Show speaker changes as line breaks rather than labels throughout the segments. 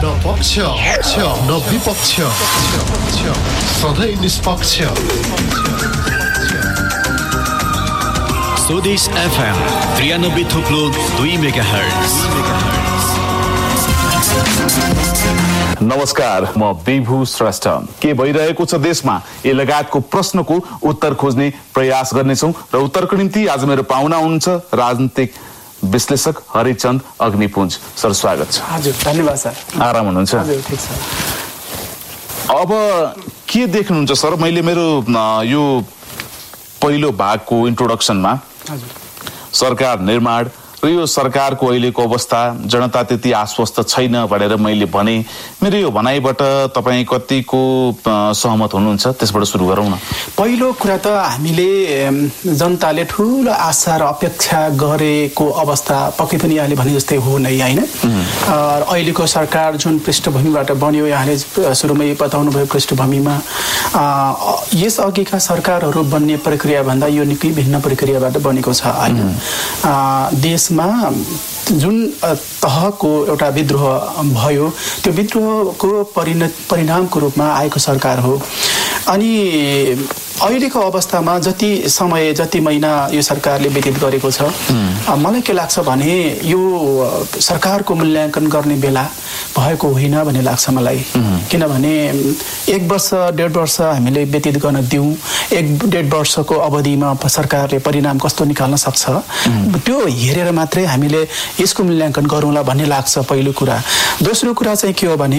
न पक्ष न विपक्ष सधैँ निष्पक्ष
स्वदेश FM 93.2 मेगाहर्ट्ज।
नमस्कार, म विभु श्रेष्ठ। के भइरहेको छ देशमा ए लगायतको प्रश्नको उत्तर खोज्ने प्रयास गर्नेछौँ र उत्तरको निम्ति आज मेरो पाहुना हुनुहुन्छ राजनीतिक विश्लेषक हरिचन्द अग्निपुञ्ज। सर स्वागत छ।
हजुर, धन्यवाद सर।
आराम हुनुहुन्छ?
हजुर, ठीक छ।
अब के देख्नुहुन्छ सर, मैले मेरो यो पहिलो भागको इन्ट्रोडक्सनमा सरकार निर्माण र यो सरकारको अहिलेको अवस्था जनता त्यति आश्वस्त छैन भनेर मैले भने। मेरो यो भनाइबाट तपाईँ कतिको सहमत हुनुहुन्छ, त्यसबाट सुरु गरौँ न।
पहिलो कुरा त हामीले जनताले ठुलो आशा र अपेक्षा गरेको अवस्था पक्कै पनि यहाँले भने जस्तै हो नै, होइन? अहिलेको सरकार जुन पृष्ठभूमिबाट बन्यो, यहाँले सुरुमै बताउनु भयो पृष्ठभूमिमा यस अघिका सरकारहरू बन्ने प्रक्रियाभन्दा यो निकै भिन्न प्रक्रियाबाट बनेको छ, होइन? देशमा जुन तहको एउटा विद्रोह भयो, त्यो विद्रोहको परिणामको रूपमा आएको सरकार हो। अनि अहिलेको अवस्थामा जति समय जति महिना यो सरकारले व्यतीत गरेको छ, मलाई के लाग्छ भने यो सरकारको मूल्याङ्कन गर्ने बेला भएको होइन भन्ने लाग्छ मलाई। किनभने 1 वर्ष 1.5 वर्ष हामीले व्यतीत गर्न दिउँ, 1.5 वर्षको अवधिमा सरकारले परिणाम कस्तो निकाल्न सक्छ त्यो हेरेर मात्रै हामीले यसको मूल्याङ्कन गरौँला भन्ने लाग्छ, पहिलो कुरा। दोस्रो कुरा चाहिँ के हो भने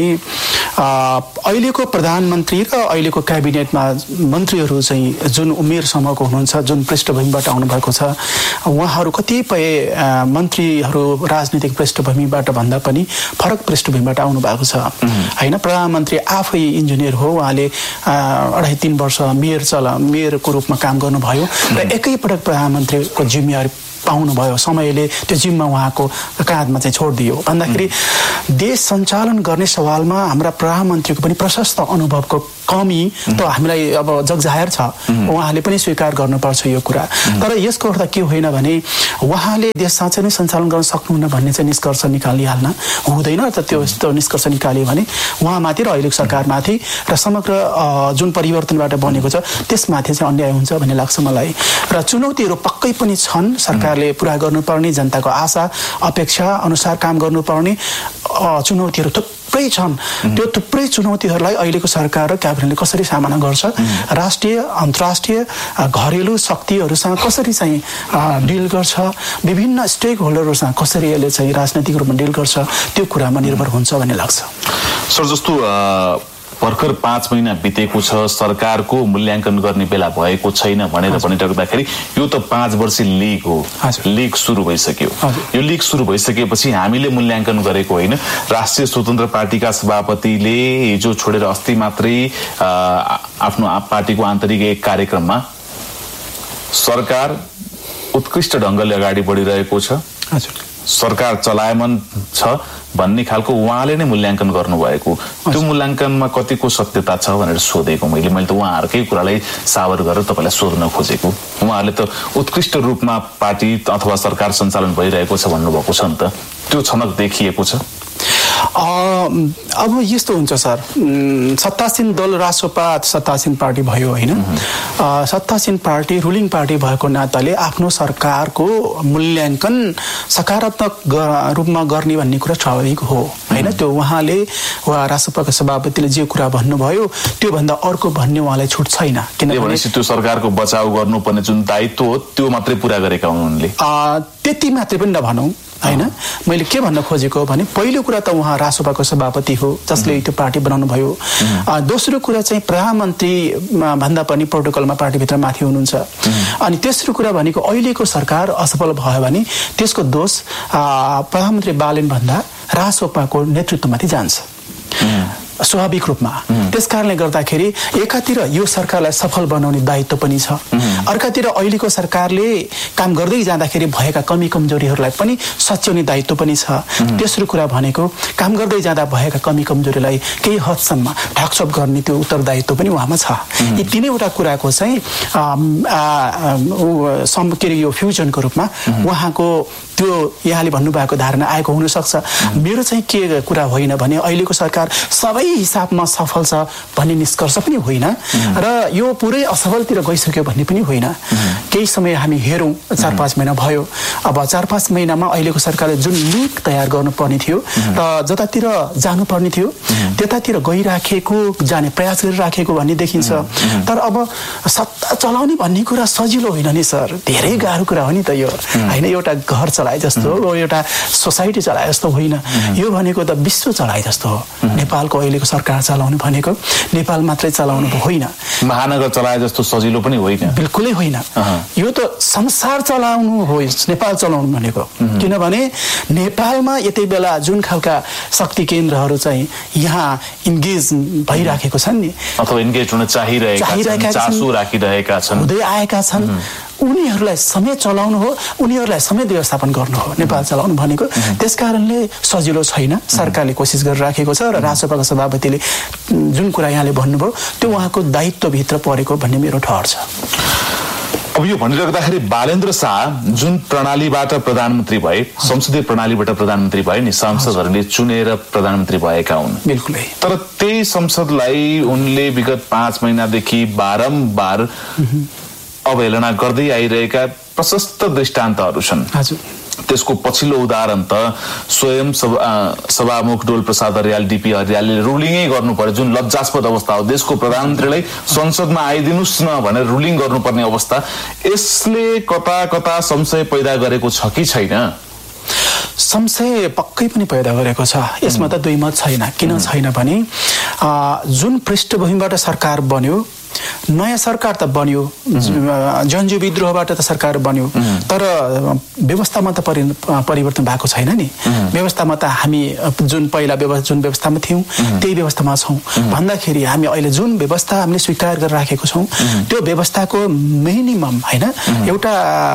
अहिलेको प्रधानमन्त्री र अहिलेको क्याबिनेटमा मन्त्रीहरू चाहिँ जुन उमेर समूहको हुनुहुन्छ, जुन पृष्ठभूमिबाट आउनुभएको छ, उहाँहरू कतिपय मन्त्रीहरू राजनीतिक पृष्ठभूमिबाट भन्दा पनि फरक पृष्ठभूमिबाट आउनु भएको छ, होइन? प्रधानमन्त्री आफै इन्जिनियर हो, उहाँले 2.5-3 वर्ष मेयरको रूपमा काम गर्नुभयो र एकैपटक प्रधानमन्त्रीको जिम्मेवारी पाउनुभयो। समयले त्यो जिम्मा उहाँको काँधमा चाहिँ छोडिदियो भन्दाखेरि देश सञ्चालन गर्ने सवालमा हाम्रा प्रधानमन्त्रीको पनि प्रशस्त अनुभवको कमी त हामीलाई अब जगजाहेर छ, उहाँले पनि स्वीकार गर्नुपर्छ यो कुरा। तर यसको अर्थ के होइन भने उहाँले देश साँच्चै नै सञ्चालन गर्न सक्नुहुन्न भन्ने चाहिँ निष्कर्ष निकालिहाल्न हुँदैन। त त्यो निष्कर्ष निकाल्यो भने उहाँमाथि र अहिलेको सरकारमाथि र समग्र जुन परिवर्तनबाट बनेको छ त्यसमाथि चाहिँ अन्याय हुन्छ भन्ने लाग्छ मलाई। र चुनौतीहरू पक्कै पनि छन्, सरकारले पुरा गर्नुपर्ने, जनताको आशा अपेक्षा अनुसार काम गर्नुपर्ने चुनौतीहरू थुप्रै छन्। त्यो थुप्रै चुनौतीहरूलाई अहिलेको सरकार र क्याबिनेटले कसरी सामना गर्छ, राष्ट्रिय अन्तर्राष्ट्रिय घरेलु शक्तिहरूसँग कसरी चाहिँ डिल गर्छ, विभिन्न स्टेक होल्डरहरूसँग कसरी यसले चाहिँ राजनैतिक रूपमा डिल गर्छ, त्यो कुरामा निर्भर हुन्छ भन्ने लाग्छ।
सर, जस्तो भर्खर 5 महिना बितेको छ, सरकारको मूल्याङ्कन गर्ने बेला भएको छैन भनेर भनिराख्दाखेरि यो त 5 वर्षे लिग हो, लिग सुरु भइसक्यो। यो लिग सुरु भइसकेपछि हामीले मूल्याङ्कन गरेको होइन, राष्ट्रिय स्वतन्त्र पार्टीका सभापतिले हिजो छोडेर अस्ति मात्रै आफ्नो पार्टीको आन्तरिक एक कार्यक्रममा सरकार उत्कृष्ट ढङ्गले अगाडि बढिरहेको छ, सरकार चलायमान छ भन्ने खालको उहाँले नै मूल्याङ्कन गर्नुभएको। त्यो मूल्याङ्कनमा कतिको सत्यता छ भनेर सोधेको मैले त उहाँहरूकै कुरालाई सावर गरेर तपाईँलाई सोध्न खोजेको। उहाँहरूले त उत्कृष्ट रूपमा पार्टी अथवा सरकार सञ्चालन भइरहेको छ भन्नुभएको छ नि त, त्यो छनक देखिएको छ?
अब यस्तो हुन्छ सर, सत्तासीन दल रासोपा सत्तासीन पार्टी भयो, होइन? सत्तासीन पार्टी रुलिङ पार्टी भएको नाताले आफ्नो सरकारको मूल्याङ्कन सकारात्मक रूपमा गर्ने भन्ने कुरा स्वाभाविक हो, होइन? त्यो उहाँले रासोपाका सभापतिले जे कुरा भन्नुभयो त्यो भन्दा अर्को भन्ने उहाँलाई छुट छैन।
किनभने त्यो सरकारको बचाउ गर्नुपर्ने जुन दायित्व हो त्यो मात्रै पुरा गरेका हुन् उनले।
त्यति मात्रै पनि नभनौँ, होइन? मैले के भन्न खोजेको भने पहिलो कुरा त उहाँ रासोपाको सभापति हो जसले त्यो पार्टी बनाउनु भयो। दोस्रो कुरा चाहिँ प्रधानमन्त्री भन्दा पनि प्रोटोकलमा पार्टीभित्र माथि हुनुहुन्छ। अनि तेस्रो कुरा भनेको अहिलेको सरकार असफल भयो भने त्यसको दोष प्रधानमन्त्री बालेन भन्दा रासोपाको नेतृत्वमाथि जान्छ। स्वाभाविक रूपमा। त्यसकारणले गर्दाखेरि एकातिर यो सरकारलाई सफल बनाउने दायित्व पनि छ, अर्कातिर अहिलेको सरकारले काम गर्दै जाँदाखेरि भएका कमी कमजोरीहरूलाई पनि सच्याउने दायित्व पनि छ। तेस्रो कुरा भनेको काम गर्दै जाँदा भएका कमी कमजोरीलाई केही हदसम्म ढाकछोप गर्ने त्यो उत्तरदायित्व पनि उहाँमा छ। यी तीनैवटा कुराको चाहिँ यो फ्युजनको रूपमा उहाँको त्यो यहाँले भन्नुभएको धारणा आएको हुनसक्छ। मेरो चाहिँ के कुरा होइन भने अहिलेको सरकार सबै हिसाबमा सफल छ भन्ने निष्कर्ष पनि होइन र यो पुरै असफलतिर गइसक्यो भन्ने पनि होइन। केही समय हामी हेरौँ, 4-5 महिना भयो। अब 4-5 महिनामा अहिलेको सरकारले जुन नीति तयार गर्नुपर्ने थियो र जतातिर जानुपर्ने थियो त्यतातिर गइराखेको, जाने प्रयास गरिराखेको भन्ने देखिन्छ। तर अब सत्ता चलाउने भन्ने कुरा सजिलो होइन नि सर, धेरै गाह्रो कुरा हो नि त यो होइन। एउटा घर चलाए जस्तो हो, एउटा सोसाइटी चलाए जस्तो होइन, यो भनेको त विश्व चलाए जस्तो हो। नेपालको अहिलेको सरकार चलाउनु भनेको नेपाल मात्रै चलाउनु होइन,
महानगर चलाए जस्तो सजिलो पनि होइन,
बिल्कुलै होइन। यो त संसार चलाउनु हो नेपाल चलाउनु भनेको। किनभने नेपालमा यति बेला जुन खालका शक्ति केन्द्रहरू चाहिँ यहाँ इन्गेज भइराखेको छन् नि,
अथवा इन्गेज हुन चाहिरहेका छन्, चासो राखिरहेका छन्,
हुँदै आएका छन्, उनीहरूलाई समेत चलाउनु हो, उनीहरूलाई समेत व्यवस्थापन गर्नु हो नेपाल चलाउनु भनेको। त्यसकारणले सजिलो छैन। सरकारले कोसिस गरिराखेको छ र राष्ट्रसभाका सभापतिले जुन कुरा यहाँले भन्नुभयो त्यो उहाँको दायित्वभित्र परेको भन्ने मेरो ठहर छ।
अब यो भनिराख्दाखेरि बालेन्द्र शाह जुन प्रणालीबाट प्रधानमन्त्री भए, संसदीय प्रणालीबाट प्रधानमन्त्री भए नि, सांसदहरूले चुनेर प्रधानमन्त्री भएका हुन्।
बिल्कुलै। तर
त्यही संसदलाई उनले विगत 5 महिनादेखि बारम्बार अवहेलना गर्दै आइरहेका प्रशस्त दृष्टान्तहरू छन्।
हजुर।
त्यसको पछिल्लो उदाहरण त स्वयं सभामुख डोल प्रसाद अर्याल, डीपी अर्यालले रुलिङै गर्नु पर्यो, जुन लज्जास्पद अवस्था हो। देशको प्रधानमन्त्रीलाई संसदमा आइदिनुस् न भनेर रुलिङ गर्नुपर्ने अवस्था, यसले कता कता संशय पैदा गरेको छ कि छैन?
संशय पक्कै पनि पैदा गरेको छ। यसमा त दुई मत छैन। किन छैन भने जुन पृष्ठभूमिबाट सरकार बन्यो, नयाँ सरकार त बन्यो, जनजु विद्रोहबाट त सरकार बन्यो, तर व्यवस्थामा त परिवर्तन भएको छैन नि। व्यवस्थामा त हामी जुन पहिला जुन व्यवस्थामा थियौँ त्यही व्यवस्थामा छौँ भन्दाखेरि हामी अहिले जुन व्यवस्था हामीले स्वीकार गरिराखेको छौँ त्यो व्यवस्थाको मिनिमम होइन एउटा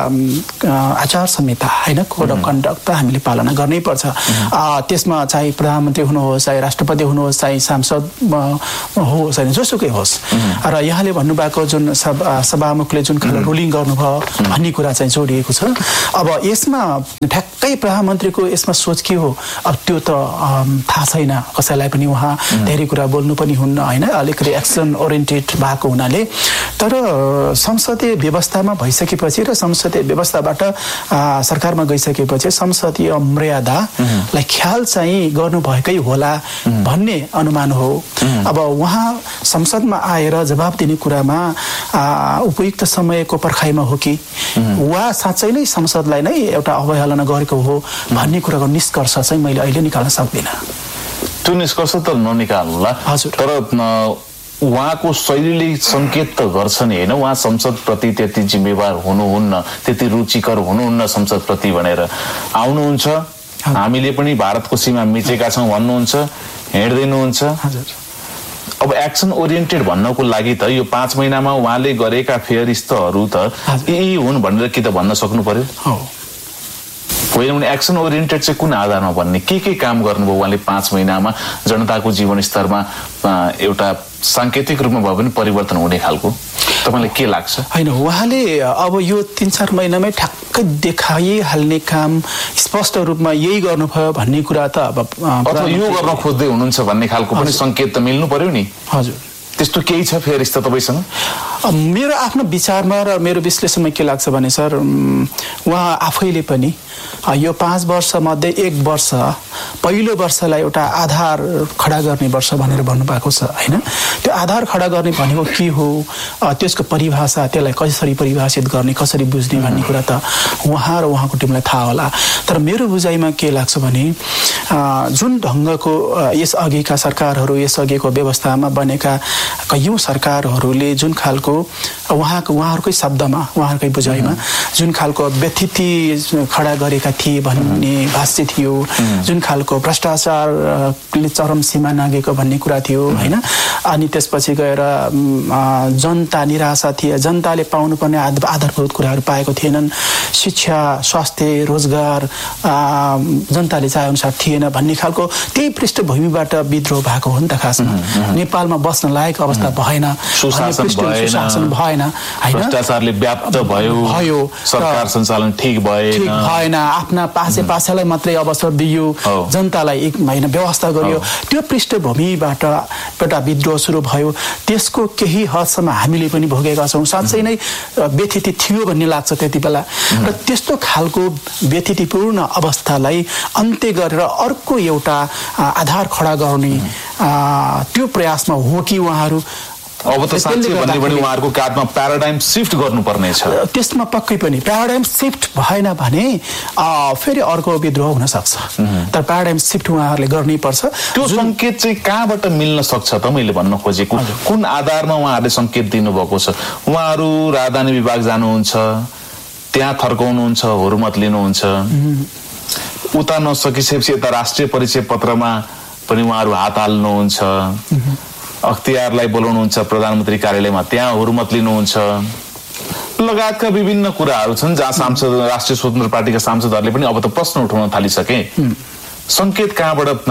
आचार संहिता होइन, कोड अफ कन्डक्ट त हामीले पालना गर्नै पर्छ। त्यसमा चाहे प्रधानमन्त्री हुनुहोस्, चाहे राष्ट्रपति हुनुहोस्, चाहे सांसद होस्, होइन जोसुकै होस्। र यहाँले भन्नुभएको जुन सभामुखले जुन खालको रुलिङ गर्नुभयो भन्ने कुरा चाहिँ जोडिएको छ। अब यसमा ठ्याक्कै प्रधानमन्त्रीको यसमा सोच के हो अब त्यो त थाहा छैन कसैलाई पनि। उहाँ धेरै कुरा बोल्नु पनि हुन्न होइन, अलिकति एक्सन ओरिएन्टेड भएको हुनाले। तर संसदीय व्यवस्थामा भइसकेपछि र संसदीय व्यवस्थाबाट सरकारमा गइसकेपछि संसदीय मर्यादालाई ख्याल चाहिँ गर्नुभएकै होला भन्ने अनुमान हो। अब उहाँ संसदमा आएर जवाब दिने कुरामा उपयुक्त समयको पर्खाइमा हो कि वा साँच्चै नै संसदलाई नै एउटा अवहेलना गरेको हो भन्ने कुराको निष्कर्ष चाहिँ मैले अहिले निकाल्न सक्दिनँ।
त्यो निष्कर्ष त ननिकाल्नुला, तर उहाँको शैलीले सङ्केत त गर्छ नि होइन, उहाँ संसदप्रति त्यति जिम्मेवार हुनुहुन्न, त्यति रुचिकर हुनुहुन्न संसदप्रति भनेर आउनुहुन्छ। हामीले पनि भारतको सीमा मिचेका छौँ भन्नुहुन्छ, हिँड्दैनुहुन्छ। अब एक्सन ओरिएन्टेड भन्नको लागि त यो 5 महिनामा उहाँले गरेका फेयरिस्तहरू त यी हुन् भनेर के त भन्न सक्नु पर्यो? होइन भने एक्सन ओरिएन्टेड चाहिँ कुन आधारमा भन्ने, के काम गर्नुभयो उहाँले 5 महिनामा जनताको जीवन स्तरमा एउटा साङ्केतिक रूपमा भए पनि परिवर्तन हुने खालको तपाईँलाई के लाग्छ?
होइन, उहाँले अब यो 3-4 महिनामै ठ्याक्कै देखाइहाल्ने काम स्पष्ट रूपमा यही गर्नुभयो भन्ने कुरा त अब
अथवा यो गर्न खोज्दै हुनुहुन्छ भन्ने खालको पनि सङ्केत त मिल्नु पर्यो नि।
हजुर,
त्यस्तो केही छ फेरिस्त तपाईँसँग?
मेरो आफ्नो विचारमा र मेरो विश्लेषणमा के लाग्छ भने सर, उहाँ आफैले पनि यो 5 वर्षमध्ये 1 वर्ष पहिलो वर्षलाई एउटा आधार खडा गर्ने वर्ष भनेर भन्नुभएको छ होइन। त्यो आधार खडा गर्ने भनेको के हो, त्यसको परिभाषा, त्यसलाई कसरी परिभाषित गर्ने, कसरी बुझ्ने भन्ने कुरा त उहाँ र उहाँको टिमलाई थाहा होला। तर मेरो बुझाइमा के लाग्छ भने जुन ढङ्गको यसअघिका सरकारहरू यसअघिको व्यवस्थामा बनेका कैयौँ सरकारहरूले जुन खालको उहाँहरूकै शब्दमा उहाँहरूकै बुझाइमा जुन खालको व्यथिति खडा गरेका थिए भन्ने भाष्य थियो, जुन खालको भ्रष्टाचारले चरम सीमा नागेको भन्ने कुरा थियो होइन। अनि त्यसपछि गएर जनता निराशा थिए, जनताले पाउनुपर्ने आधारभूत कुराहरू पाएको थिएनन्, शिक्षा स्वास्थ्य रोजगार जनताले चाहे अनुसार थिएन भन्ने खालको त्यही पृष्ठभूमिबाट विद्रोह भएको हो नि त। खासमा नेपालमा बस्न लायक अवस्था भएन, सुशासन भएन होइन,
भ्रष्टाचारले व्याप्त भयो, सरकार सञ्चालन ठिक भएन,
आफ्ना पासेलाई मात्रै अवसर दियो, जनतालाई एक महिना व्यवस्था गरियो। त्यो पृष्ठभूमिबाट एउटा विद्रोह सुरु भयो। त्यसको केही हदसम्म हामीले पनि भोगेका छौँ। साँच्चै नै व्यथिति थियो भन्ने लाग्छ त्यति बेला। र त्यस्तो खालको व्यथितिपूर्ण अवस्थालाई अन्त्य गरेर अर्को एउटा आधार खडा गर्ने त्यो प्रयासमा हो कि उहाँहरू।
अब त साँच्चै भन्ने पनि उहाँहरूको काँधमा प्याराडाइम शिफ्ट गर्नुपर्ने छ।
त्यसमा पक्कै पनि प्याराडाइम शिफ्ट भएन भने फेरि अर्को विद्रोह हुन सक्छ। तर प्याराडाइम शिफ्ट उहाँहरूले गर्नै पर्छ।
त्यो संकेत चाहिँ कहाँबाट मिल्न सक्छ त? मैले भन्न खोजेको कुन आधारमा उहाँहरूले संकेत दिनुभएको छ? उहाँहरू राजधानी विभाग जानुहुन्छ, त्यहाँ थर्काउनुहुन्छ, हुर्मत लिनुहुन्छ, उता नसकिसकेपछि यता राष्ट्रिय परिचय पत्रमा पनि उहाँहरू हात हाल्नुहुन्छ, अख्तियारलाई बोलाउनुहुन्छ प्रधानमन्त्री कार्यालयमा, त्यहाँ हुर्मत लिनुहुन्छ, लगायतका विभिन्न कुराहरू छन् जहाँ सांसद राष्ट्रिय स्वतन्त्र पार्टीका सांसदहरूले पनि अब त प्रश्न उठाउन थालिसके। संकेत कहाँबाट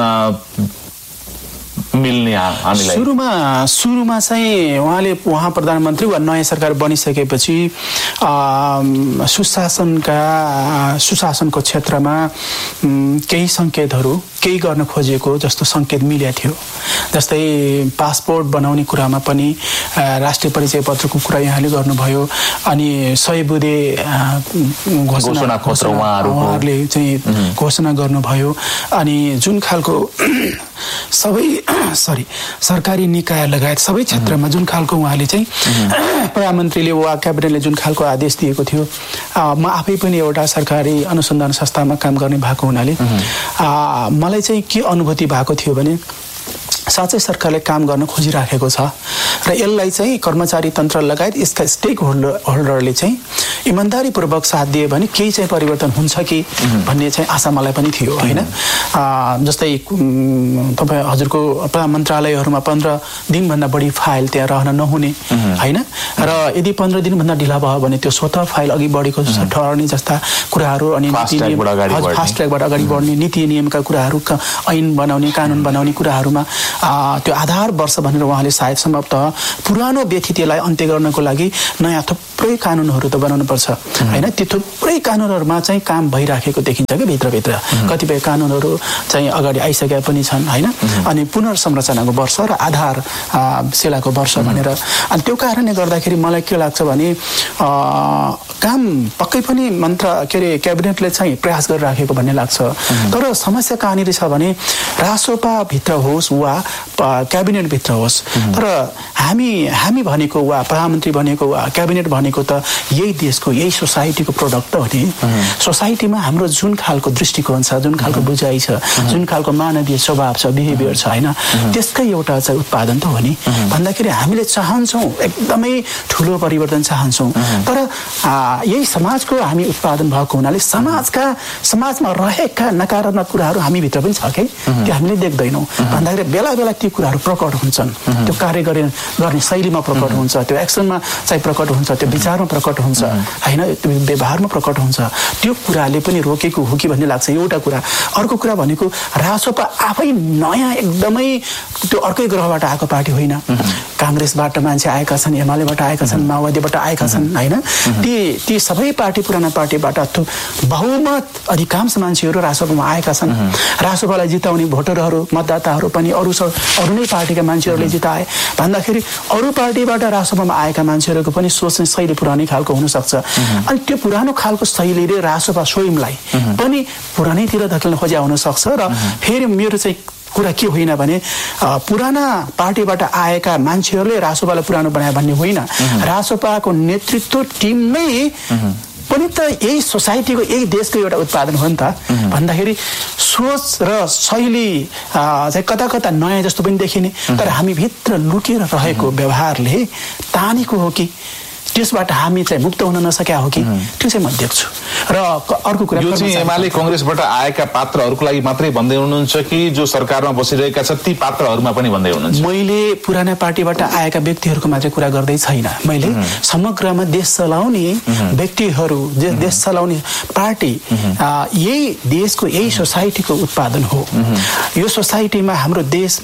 मिल्ने हामीलाई?
सुरुमा चाहिँ उहाँ प्रधानमन्त्री वा नयाँ सरकार बनिसकेपछि सुशासनको क्षेत्रमा केही संकेतहरू केही गर्न खोजेको जस्तो संकेत मिलेको थियो। जस्तै पासपोर्ट बनाउने कुरामा पनि राष्ट्रिय परिचय पत्रको कुरा यहाँले गर्नुभयो। अनि 100 बुँदे घोषणा उहाँहरूले चाहिँ घोषणा गर्नुभयो। अनि जुन खालको सरकारी निकाय लगायत सबै क्षेत्रमा जुन खालको उहाँले चाहिँ प्रधानमन्त्रीले वा क्याबिनेटले जुन खालको आदेश दिएको थियो, म आफै पनि एउटा सरकारी अनुसन्धान संस्थामा काम गर्ने भएको हुनाले मलाई चाहिँ के अनुभूति भएको थियो भने साँच्चै सरकारले काम गर्न खोजिराखेको छ र यसलाई चाहिँ कर्मचारी तन्त्र लगायत यसका स्टेक होल्डरले चाहिँ इमान्दारीपूर्वक साथ दिए भने केही चाहिँ परिवर्तन हुन्छ कि भन्ने चाहिँ आशा मलाई पनि थियो होइन। जस्तै तपाईँ हजुरको मन्त्रालयहरूमा 15 दिनभन्दा बढी फाइल त्यहाँ रहन नहुने होइन, र यदि 15 दिनभन्दा ढिला भयो भने त्यो स्वतः फाइल अघि बढेको ठहर्ने जस्ता कुराहरू, अनि फास्ट ट्र्याकबाट अगाडि बढ्ने नीति नियमका कुराहरू, ऐन बनाउने कानुन बनाउने कुराहरूमा त्यो आधार वर्ष भनेर उहाँले सायद सम्भवतः पुरानो व्यथितिलाई अन्त्य गर्नको लागि नयाँ थुप्रै कानुनहरू त बनाउनु पर्छ होइन। त्यो थुप्रै कानुनहरूमा चाहिँ काम भइराखेको देखिन्छ कि भित्रभित्र कतिपय कानुनहरू चाहिँ अगाडि आइसकेका पनि छन् होइन। अनि पुनर्संरचनाको वर्ष र आधार शिलाको वर्ष भनेर, अनि त्यो कारणले गर्दाखेरि मलाई के लाग्छ भने काम पक्कै पनि क्याबिनेटले चाहिँ प्रयास गरिराखेको भन्ने लाग्छ। तर समस्या कहाँनिर छ भने रासोपा भित्र होस् वा क्याबिनेटभित्र होस्, तर हामी भनेको वा प्रधानमन्त्री भनेको वा क्याबिनेट भनेको त यही देशको यही सोसाइटीको प्रोडक्ट हो नि। सोसाइटीमा हाम्रो जुन खालको दृष्टिकोण छ, जुन खालको बुझाइ छ, जुन खालको मानवीय स्वभाव छ, बिहेभियर छ होइन, त्यसकै एउटा चाहिँ उत्पादन त हो नि। भन्दाखेरि हामीले चाहन्छौँ एकदमै ठुलो परिवर्तन चाहन्छौँ, तर यही समाजको हामी उत्पादन भएको हुनाले समाजमा रहेका नकारात्मक कुराहरू हामीभित्र पनि छ कि त्यो हामीले देख्दैनौँ। भन्दाखेरि बेला बेला ती कुराहरू प्रकट हुन्छन्, त्यो कार्य गर्ने शैलीमा प्रकट हुन्छ, त्यो एक्सनमा चाहिँ प्रकट हुन्छ, त्यो विचारमा प्रकट हुन्छ होइन, त्यो व्यवहारमा प्रकट हुन्छ। त्यो कुराले पनि रोकेको हो कि भन्ने लाग्छ एउटा कुरा। अर्को कुरा भनेको रासोपा आफै नयाँ एकदमै त्यो अर्कै ग्रहबाट आएको पार्टी होइन। काङ्ग्रेसबाट मान्छे आएका छन्, एमालेबाट आएका छन्, माओवादीबाट आएका छन् होइन। ती सबै पार्टी पुराना पार्टीबाट बहुमत अधिकांश मान्छेहरू रासोपामा आएका छन्। रासोपालाई जिताउने भोटरहरू मतदाताहरू पनि अरू नै पार्टीका मान्छेहरूले जिताए भन्दाखेरि अरू पार्टीबाट रासोपामा आएका मान्छेहरूको पनि सोच्ने शैली पुरानै खालको हुनसक्छ। अनि त्यो पुरानो खालको शैलीले रासोपा स्वयंलाई पनि पुरानैतिर धकेल्न खोज्या हुनसक्छ। र फेरि मेरो चाहिँ कुरा के होइन भने पुराना पार्टीबाट आएका मान्छेहरूले रासोपालाई पुरानो बनाए भन्ने होइन। रासोपाको नेतृत्व टिम नै पनि त यही सोसाइटीको यही देशको एउटा उत्पादन हो नि त भन्दाखेरि सोच र शैली चाहिँ कता कता नयाँ जस्तो पनि देखिने तर हामी भित्र लुकेर रहेको व्यवहारले तानेको हो कि त्यसबाट हामी चाहिँ मुक्त हुन नसक्या हो कि त्यो चाहिँ म देख्छु। र अर्को कुरा
यो चाहिँ एमाले कांग्रेसबाट आएका पात्रहरूको लागि मात्रै भन्दै हुनुहुन्छ कि जो सरकारमा बसिरहेका छन् ती पात्रहरूमा पनि भन्दै हुनुहुन्छ?
मैले पुराना पार्टीबाट आएका व्यक्तिहरूको मात्रै कुरा गर्दै छैन, मैले समग्रमा देश चलाउने व्यक्तिहरू, देश चलाउने पार्टी, यही देशको यही सोसाइटीको उत्पादन हो। यो सोसाइटीमा हाम्रो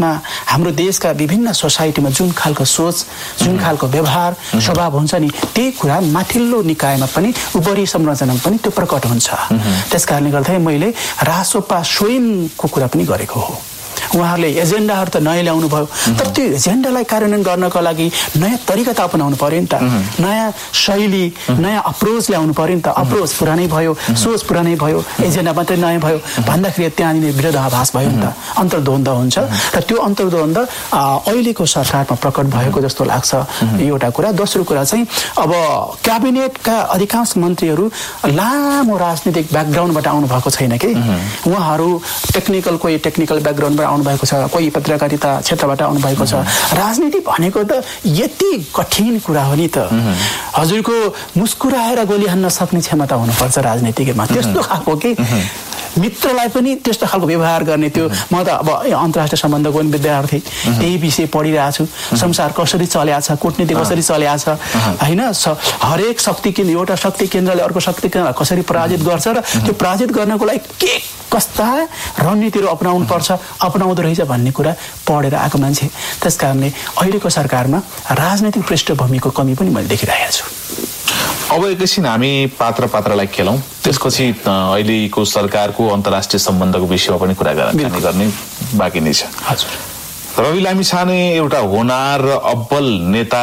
देशका विभिन्न सोसाइटीमा जुन खालको सोच, जुन खालको व्यवहार, स्वभाव हुन्छ नि त्यही कुरा माथिल्लो निकायमा पनि उपरी संरचनामा पनि त्यो प्रकट हुन्छ। त्यसकारणले गर्दा मैले रासोपा स्वयंको कुरा पनि गरेको हो। उहाँहरूले एजेन्डाहरू त नयाँ ल्याउनु भयो तर त्यो एजेन्डालाई कार्यान्वयन गर्नको लागि नयाँ तरिका त अपनाउनु पर्यो नि त, नयाँ शैली, नयाँ अप्रोच ल्याउनु पर्यो नि त। अप्रोच पुरानै भयो, सोच पुरानै भयो, एजेन्डा मात्रै नयाँ भयो भन्दाखेरि त्यहाँनिर विरोधाभास भयो नि त, अन्तर्द्वन्द हुन्छ। र त्यो अन्तर्द्वन्द अहिलेको सरकारमा प्रकट भएको जस्तो लाग्छ एउटा कुरा। दोस्रो कुरा चाहिँ अब क्याबिनेटका अधिकांश मन्त्रीहरू लामो राजनीतिक ब्याकग्राउन्डबाट आउनु भएको छैन कि, उहाँहरू कोही टेक्निकल ब्याकग्राउन्डबाट आउनु भएको छ, कोही पत्रकारिता क्षेत्रबाट आउनु भएको छ। राजनीति भनेको त यति कठिन कुरा हो नि त, हजुरको मुस्कुराएर गोली हान्न सक्ने क्षमता हुनुपर्छ राजनीतिमा। त्यस्तो खालको कि मित्रलाई पनि त्यस्तो खालको व्यवहार गर्ने, त्यो म त अब अन्तर्राष्ट्रिय सम्बन्धको पनि विद्यार्थी, त्यही विषय पढिरहेको छु। संसार कसरी चलेको छ, कूटनीति कसरी चलेको छ होइन, हरेक शक्ति केन्द्र, एउटा शक्ति केन्द्रले अर्को शक्ति केन्द्रलाई कसरी पराजित गर्छ र त्यो पराजित गर्नको लागि के कस्ता रणनीतिहरू अपनाउँदो रहेछ भन्ने कुरा पढेर आएको मान्छे। त्यसकारणले अहिलेको सरकारमा राजनैतिक पृष्ठभूमिको कमी पनि मैले देखिरहेको छु।
अब एकैछिन हामी पात्रलाई खेलौँ, त्यसपछि अहिलेको सरकारको अन्तर्राष्ट्रिय सम्बन्धको विषयमा पनि कुरा गर्ने बाँकी नै छ।
हजुर,
रवि लामिछाने एउटा होनार र अब्बल नेता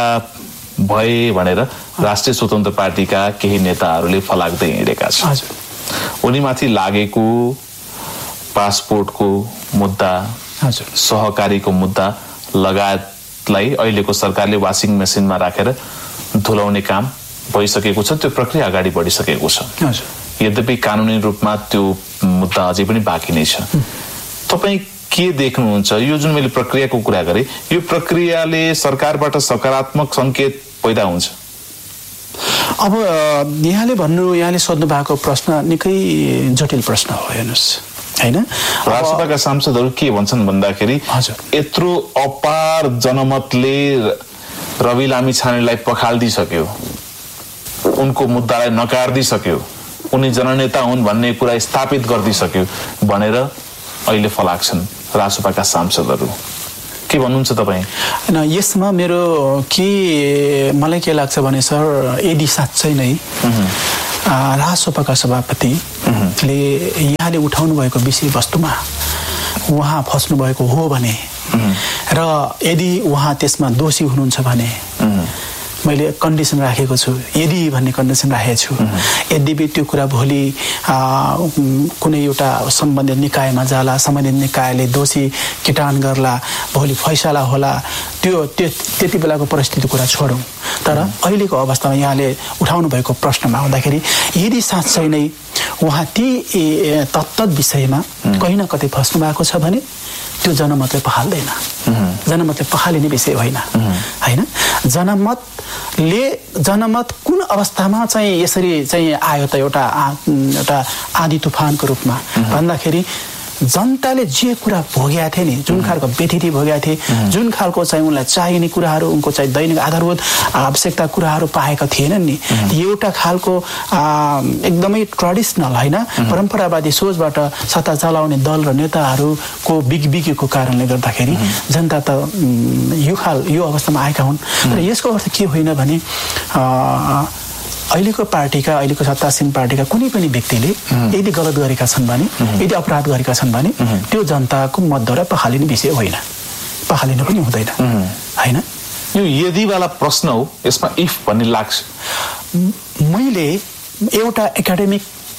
भए भनेर राष्ट्रिय स्वतन्त्र पार्टीका केही नेताहरूले फलाक्दै हिँडेका छन्। उनीमाथि लागेको पासपोर्टको मुद्दा, सहकारीको मुद्दा लगायतलाई अहिलेको सरकारले वासिङ मेसिनमा राखेर धुलाउने काम भइसकेको छ। त्यो प्रक्रिया अगाडि बढिसकेको छ। यद्यपि कानुनी रूपमा त्यो मुद्दा अझै पनि बाँकी नै छ। तपाईँ के देख्नुहुन्छ? यो जुन मैले प्रक्रियाको कुरा गरेँ, यो प्रक्रियाले सरकारबाट सकारात्मक सङ्केत पैदा हुन्छ?
अब यहाँले सोध्नु भएको प्रश्न निकै जटिल प्रश्न हो, हेर्नुहोस् होइन।
राष्ट्रसभाका सांसदहरू के भन्छन् भन्दाखेरि यत्रो अपार जनमतले रवि लामिछानेलाई पखाल्दिसक्यो, उनको मुद्दालाई नकार्दिसक्यो, उनी जननेता हुन् भन्ने कुरा स्थापित गरिदिसक्यो भनेर अहिले फलाक्छन् राष्ट्रसभाका सांसदहरू। के भन्नुहुन्छ तपाईँ?
यसमा मेरो मलाई के लाग्छ भने सर, यदि साँच्चै नै राष्ट्रसभाका सभापतिले यहाँले उठाउनु भएको विषयवस्तुमा उहाँ फस्नु भएको हो भने र यदि उहाँ त्यसमा दोषी हुनुहुन्छ भने मैले कन्डिसन राखेको छु, यदि भन्ने कन्डिसन राखेको छु। यद्यपि त्यो कुरा भोलि कुनै एउटा सम्बन्धित निकायमा जाला, सम्बन्धित निकायले दोषी किटान गर्ला, भोलि फैसला होला, त्यति बेलाको परिस्थिति कुरा छोडौँ। तर अहिलेको अवस्थामा यहाँले उठाउनु भएको प्रश्नमा आउँदाखेरि यदि साँच्चै नै उहाँ ती तत्त विषयमा कहीँ न कतै फस्नु भएको छ भने त्यो जनमतले पखाल्दैन। जनमतले पखालिने विषय होइन होइन। जनमत कुन अवस्थामा चाहिँ यसरी चाहिँ आयो त एउटा आँधी तुफानको रूपमा भन्दाखेरि जनताले जे कुरा भोगेका थिए नि, जुन खालको व्यथिति भोगेका थिए, जुन खालको चाहिँ उनलाई चाहिने कुराहरू, उनको चाहिँ दैनिक आधारभूत आवश्यकता कुराहरू पाएका थिएनन् नि, एउटा खालको एकदमै ट्रेडिसनल होइन परम्परावादी सोचबाट सत्ता चलाउने दल र नेताहरूको बिगबिगीको कारणले गर्दाखेरि जनता त यो अवस्थामा आएका हुन्। तर यसको अर्थ के होइन भने अहिलेको सत्तासीन पार्टीका कुनै पनि व्यक्तिले यदि गलत गरेका छन् भने, यदि अपराध गरेका छन् भने त्यो जनताको मतद्वारा पखालिने विषय होइन, पखालिन पनि हुँदैन होइन।
यो यदि वाला प्रश्न हो, यसमा इफ भन्ने लाग्छ।
मैले एउटा एकाडेमिक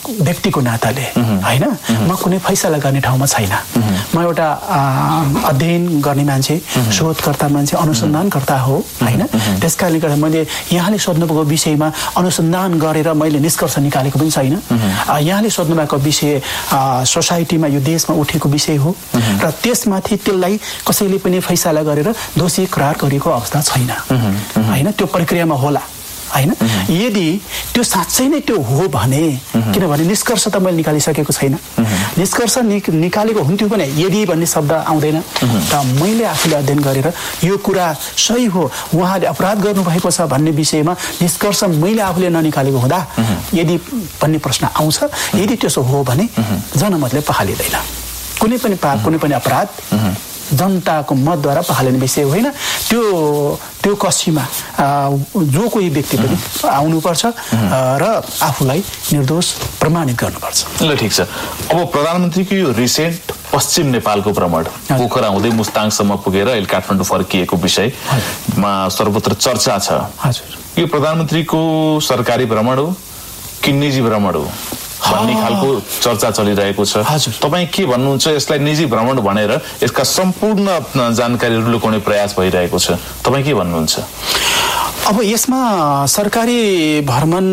व्यक्तिको नाताले होइन म कुनै फैसला गर्ने ठाउँमा छैन। म एउटा अध्ययन गर्ने मान्छे, शोधकर्ता मान्छे, अनुसन्धानकर्ता हो होइन। त्यस कारणले गर्दा मैले यहाँले सोध्नुभएको विषयमा अनुसन्धान गरेर मैले निष्कर्ष निकालेको पनि छैन। यहाँले सोध्नुभएको विषय सोसाइटीमा यो देशमा उठेको विषय हो र त्यसमाथि त्यसलाई कसैले पनि फैसला गरेर दोषी करार गरेको अवस्था छैन होइन। त्यो प्रक्रियामा होला होइन। यदि त्यो साँच्चै नै त्यो हो भने, किनभने निष्कर्ष त मैले निकालिसकेको छैन, निष्कर्ष निकालेको हुन्थ्यो भने यदि भन्ने शब्द आउँदैन। त मैले आफूले अध्ययन गरेर यो कुरा सही हो, उहाँले अपराध गर्नुभएको छ भन्ने विषयमा निष्कर्ष मैले आफूले ननिकालेको हुँदा यदि भन्ने प्रश्न आउँछ। यदि त्यसो हो भने जनमतले पखालिँदैन। कुनै पनि पाप, कुनै पनि अपराध जनताको मतद्वारा पखालिने विषय होइन। त्यो कसीमा जो कोही व्यक्ति पनि आउनुपर्छ र आफूलाई निर्दोष प्रमाणित गर्नुपर्छ।
ल ठिक छ। अब प्रधानमन्त्रीको यो रिसेन्ट पश्चिम नेपालको भ्रमण, पोखरा हुँदै मुस्ताङसम्म पुगेर अहिले काठमाडौँ फर्किएको विषयमा सर्वत्र चर्चा छ। यो प्रधानमन्त्रीको सरकारी भ्रमण हो कि निजी भ्रमण हो भन्ने खालको चर्चा चलिरहेको छ। तपाईँ के भन्नुहुन्छ? यसलाई निजी भ्रमण भनेर यसका सम्पूर्ण जानकारीहरू लुकाउने प्रयास भइरहेको छ, तपाईँ के भन्नुहुन्छ?
अब यसमा सरकारी भ्रमण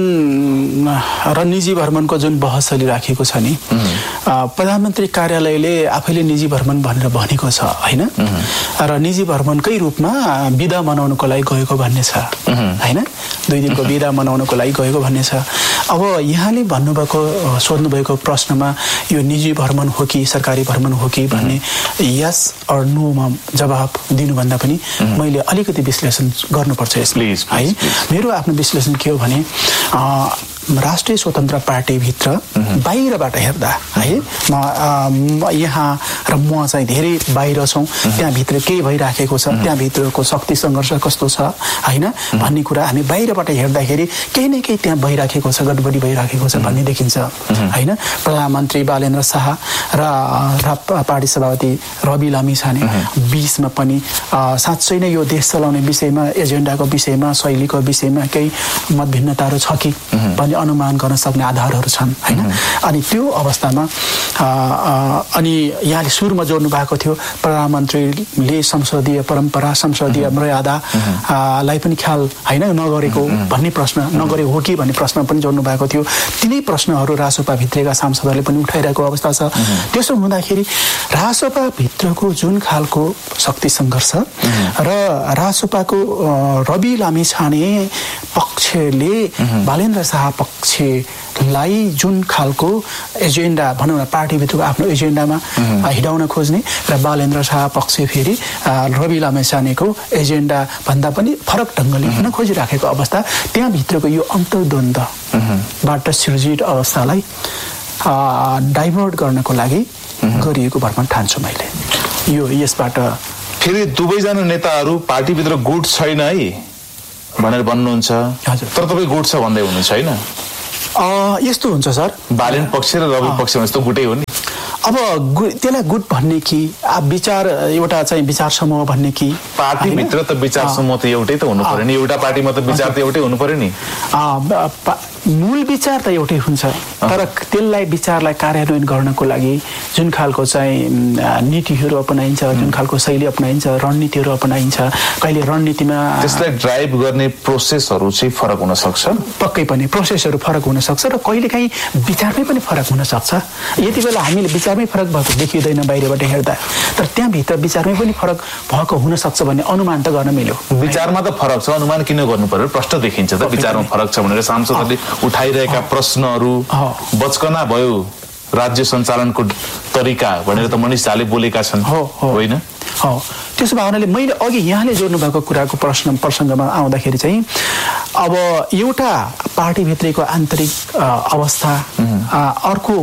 र निजी भ्रमणको जुन बहस चलिराखेको छ नि, प्रधानमन्त्री कार्यालयले आफैले निजी भ्रमण भनेर भनेको छ होइन। र निजी भ्रमणकै रूपमा बिदा मनाउनको लागि गएको भन्ने छ होइन। 2 दिनको बिदा मनाउनको लागि गएको भन्ने छ। अब यहाँले सोध्नुभएको प्रश्नमा यो निजी भ्रमण हो कि सरकारी भ्रमण हो कि भन्ने यस अर नोमा जवाब दिनुभन्दा पनि मैले अलिकति विश्लेषण गर्नुपर्छ यसमा है। मेरो आफ्नो विश्लेषण के हो भने राष्ट्रिय स्वतन्त्र पार्टीभित्र बाहिरबाट हेर्दा है, म यहाँ र म चाहिँ धेरै बाहिर छौँ, त्यहाँभित्र के भइराखेको छ, त्यहाँभित्रको शक्ति सङ्घर्ष कस्तो छ होइन भन्ने कुरा हामी बाहिरबाट हेर्दाखेरि केही न केही त्यहाँ भइराखेको छ, गडबडी भइराखेको छ भन्ने देखिन्छ होइन। प्रधानमन्त्री बालेन्द्र शाह र पार्टी सभापति रवि लामिछाने बीचमा पनि साँच्चै नै यो देश चलाउने विषयमा, एजेन्डाको विषयमा, शैलीको विषयमा केही मतभिन्नताहरू छ कि भन्ने अनुमान गर्न सक्ने आधारहरू छन् होइन। अनि त्यो अवस्थामा अनि यहाँले सुरुमा जोड्नु भएको थियो प्रधानमन्त्रीले संसदीय परम्परा, संसदीय मर्यादालाई पनि ख्याल होइन नगरेको भन्ने प्रश्न, नगरेको हो कि भन्ने प्रश्न पनि जोड्नु भएको थियो। तिनै प्रश्नहरू रासोपा भित्रका सांसदहरूले पनि उठाइरहेको अवस्था छ। त्यसो हुँदाखेरि रासोपा भित्रको जुन खालको शक्ति सङ्घर्ष र रासोपाको रवि लामिछाने पक्षले बालेन्द्र शाह पक्षलाई जुन खालको एजेन्डा भनौँ न, पार्टीभित्रको आफ्नो एजेन्डामा हिँडाउन खोज्ने र बालेन्द्र शाह पक्ष फेरि रवि लामिछानेको एजेन्डा भन्दा पनि फरक ढङ्गले हिँड्न खोजिराखेको अवस्था, त्यहाँभित्रको यो अन्तर्द्वन्द्वबाट सृजित अवस्थालाई डाइभर्ट गर्नको लागि गरिएको भ्रमण ठान्छु मैले। यो यसबाट
फेरि दुवैजना नेताहरू पार्टीभित्र गुट छैन है भनेर भन्नुहुन्छ, तर तपाईँ गुट छ भन्दै हुनुहुन्छ होइन?
यस्तो हुन्छ सर,
बालेन पक्ष र रवि पक्ष भने त गुटै हो नि।
अब त्यसलाई गुट भन्ने कि विचार एउटा चाहिँ विचार समूह भन्ने कि
पार्टीभित्र त विचार समूह त एउटै त हुनु पर्यो नि, एउटा पार्टीमा त विचार त एउटै हुनु पर्यो नि। मूल विचार त एउटै हुन्छ, तर त्यसलाई विचारलाई कार्यान्वयन गर्नको लागि जुन खालको चाहिँ नीतिहरू अपनाइन्छ, जुन खालको शैली अपनाइन्छ, रणनीतिहरू अपनाइन्छ, कहिले रणनीतिमा त्यसलाई ड्राइभ गर्ने प्रोसेसहरू चाहिँ फरक हुन सक्छ।
पक्कै पनि प्रोसेसहरू फरक हुन सक्छ र कहिलेकाहीँ विचारमै पनि फरक हुन सक्छ। यति बेला हामीले विचारमै फरक भएको देखिँदैन बाहिरबाट हेर्दा, तर त्यहाँभित्र विचारमै पनि फरक भएको हुन सक्छ भन्ने अनुमान त गर्न मिल्यो।
विचारमा त फरक छ, अनुमान किन गर्नु पर्यो? प्रश्न देखिन्छ त विचारमा फरक छ भनेर सांसदहरूले उठाइरहेका प्रश्नहरू बचकना भयो। राज्य सञ्चालनको तरिका भनेर त मनिष झाले बोलेका छन् होइन?
त्यसो भए हुनाले मैले अघि यहाँले जोड्नु भएको कुराको प्रसङ्गमा आउँदाखेरि चाहिँ अब एउटा पार्टीभित्रको आन्तरिक अवस्था, अर्को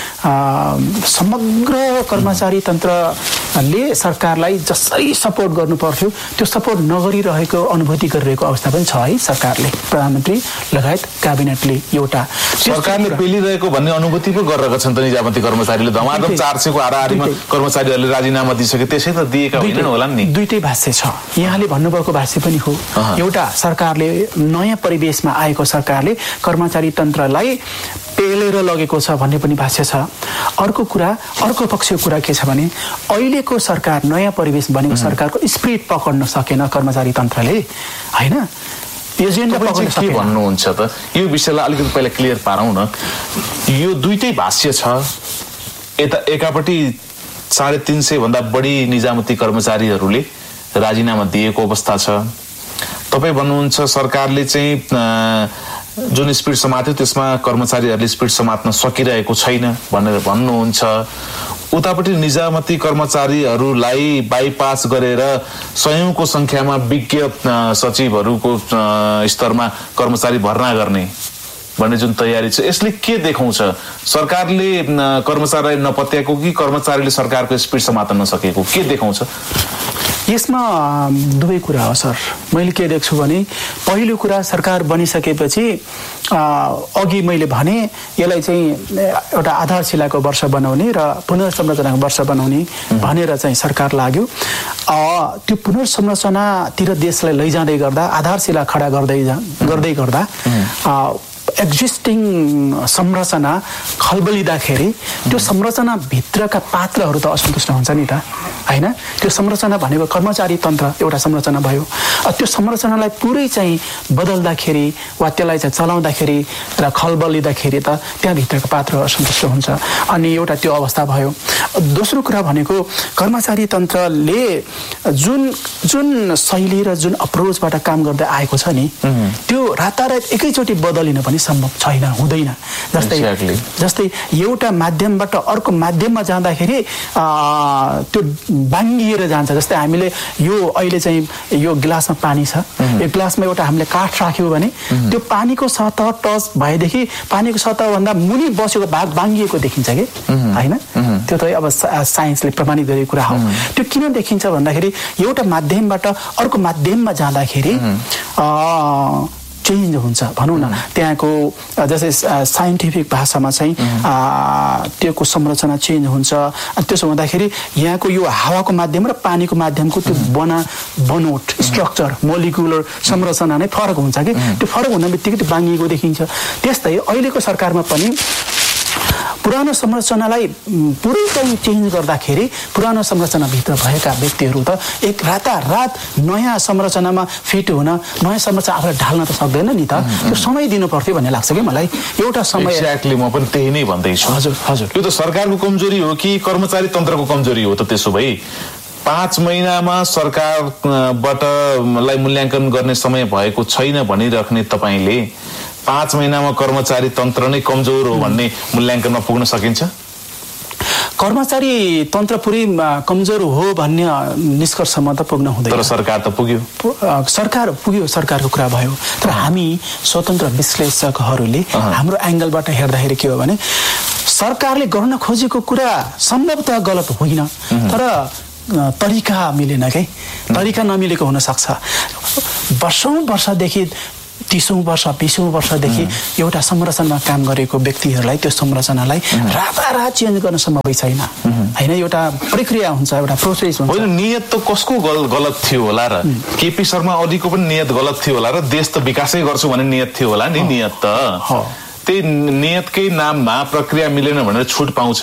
समग्र कर्मचारी तन्त्रले सरकारलाई जसरी सपोर्ट गर्नु पर्थ्यो त्यो सपोर्ट नगरिरहेको अनुभूति गरिरहेको अवस्था पनि छ है सरकारले, प्रधानमन्त्री लगायत क्याबिनेटले। एउटा
सरकारले पेलिरहेको भन्ने अनुभूति पो गरिरहेका छन् त निजामती कर्मचारीले। धमाधम 400 को हाराहारीमा कर्मचारीहरूले राजीनामा दिइसके, त्यसै त दिएका होइनन् होला नि।
दुईटै भाष्य छ, यहाँले भन्नुभएको भाष्य पनि हो। एउटा सरकारले नयाँ परिवेशमा आएको सरकारले कर्मचारी तन्त्रलाई टेलेर लगेको छ भन्ने पनि भाष्य छ। अर्को पक्षको कुरा के छ भने अहिलेको सरकार नयाँ परिवेश बनेको सरकारको स्पिरिट पकड्न सकेन कर्मचारी तन्त्रले, हैन? एजेन्डा पकड्न
के भन्नुहुन्छ त? यो विषयलाई अलिकति पहिला क्लियर पारौँ न। यो दुईटै भाष्य छ। एकापट्टि 350 भन्दा बढी निजामती कर्मचारीहरूले राजीनामा दिएको अवस्था छ। तपाईँ भन्नुहुन्छ सरकारले चाहिँ जुन स्पिड समात्यो त्यसमा कर्मचारीहरूले स्पिड समात्न सकिरहेको छैन भनेर भन्नुहुन्छ। उतापट्टि निजामती कर्मचारीहरूलाई बाइपास गरेर सयौंको संख्यामा विज्ञ सचिवहरूको स्तरमा कर्मचारी भर्ना गर्ने भन्ने जुन तयारी छ, यसले के देखाउँछ? सरकारले कर्मचारीलाई नपत्याएको कि कर्मचारीले सरकारको स्पिड समात्न नसकेको? के देखाउँछ
यसमा? दुवै कुरा हो सर। मैले के देख्छु भने पहिलो कुरा सरकार बनिसकेपछि अघि मैले भने यसलाई चाहिँ एउटा आधारशिलाको वर्ष बनाउने र पुनर्संरचनाको वर्ष बनाउने भनेर चाहिँ सरकार लाग्यो। त्यो पुनर्संरचनातिर देशलाई लैजाँदै गर्दा आधारशिला खडा गर्दै गर्दा एक्जिस्टिङ संरचना खलबलिँदाखेरि त्यो संरचनाभित्रका पात्रहरू त असन्तुष्ट हुन्छ नि त, हैन? त्यो संरचना भनेको कर्मचारी तन्त्र एउटा संरचना भयो। त्यो संरचनालाई पुरै चाहिँ बदल्दाखेरि वा त्यसलाई चाहिँ चलाउँदाखेरि र खलबलिँदाखेरि त त्यहाँभित्रका पात्रहरू असन्तुष्ट हुन्छ, अनि एउटा त्यो अवस्था भयो। दोस्रो कुरा भनेको कर्मचारी तन्त्रले जुन शैली र जुन अप्रोचबाट काम गर्दै आएको छ नि, त्यो रातारात एकैचोटि बदलिन पनि सम्भव छैन, हुँदैन। जस्तै एउटा माध्यमबाट अर्को माध्यममा जाँदाखेरि त्यो बाङ्गिएर जान्छ। जस्तै हामीले यो अहिले चाहिँ यो गिलासमा पानी छ, यो गिलासमा एउटा हामीले काठ राख्यौँ भने त्यो पानीको सतह टच भएदेखि पानीको सतहभन्दा मुनि बसेको भाग बाङ्गिएको देखिन्छ कि, हैन? त्यो त अब साइन्सले प्रमाणित गरेको कुरा हो। त्यो किन देखिन्छ भन्दाखेरि एउटा माध्यमबाट अर्को माध्यममा जाँदाखेरि चेन्ज हुन्छ भनौँ न। त्यहाँको जस्तै साइन्टिफिक भाषामा चाहिँ त्योको संरचना चेन्ज हुन्छ। त्यसो हुँदाखेरि यहाँको यो हावाको माध्यम र पानीको माध्यमको त्यो बनोट स्ट्रक्चर मोलिकुलर संरचना नै फरक हुन्छ कि, त्यो फरक हुन बित्तिकै त्यो बाङ्गिएको देखिन्छ। त्यस्तै अहिलेको सरकारमा पनि पुरानो संरचनालाई पुरै चाहिँ चेन्ज गर्दाखेरि पुरानो संरचनाभित्र भएका व्यक्तिहरू त एक रातारात नयाँ संरचनामा फिट हुन, नयाँ संरचना आफूलाई ढाल्न त सक्दैन नि त। त्यो समय दिनु पर्थ्यो भन्ने लाग्छ कि मलाई। एउटा समय
एक्ज्याक्टली म पनि त्यही नै भन्दैछु।
हजुर
यो त सरकारको कमजोरी हो कि कर्मचारी तन्त्रको कमजोरी हो त? त्यसो भए 5 महिनामा सरकारबाट मूल्याङ्कन गर्ने समय भएको छैन भनिराख्ने तपाईँले 5 महिनामा कर्मचारी तन्त्र नै कमजोर हो भन्ने मूल्याङ्कनमा पुग्न सकिन्छ?
कर्मचारी तन्त्र पुरै कमजोर हो भन्ने निष्कर्षमा त पुग्न हुँदैन।
तर सरकार त पुग्यो।
सरकार पुग्यो, सरकारको कुरा भयो। तर हामी स्वतन्त्र विश्लेषकहरूले हाम्रो एंगलबाट हेर्दाखेरि के हो भने सरकारले गर्न खोजेको कुरा सम्भवतः गलत होइन, तर तरिका मिलेन के। तरिका नमिलेको हुन सक्छ। वर्षौंदेखि 30औं वर्ष 20औं वर्षदेखि एउटा संरचनामा काम गरेको व्यक्तिहरूलाई त्यो संरचनालाई रातारात चेन्ज गर्न सम्भव छैन, हैन? एउटा प्रक्रिया हुन्छ, एउटा प्रोसेस हुन्छ।
होइन, नियत त कसको गलत थियो होला र? केपी शर्मा ओलीको पनि नियत गलत थियो होला र? देश त विकासै गर्छु भन्ने नियत थियो होला नि। नियत त त्यही नियतकै नाममा प्रक्रिया मिलेन भनेर छुट पाउँछ।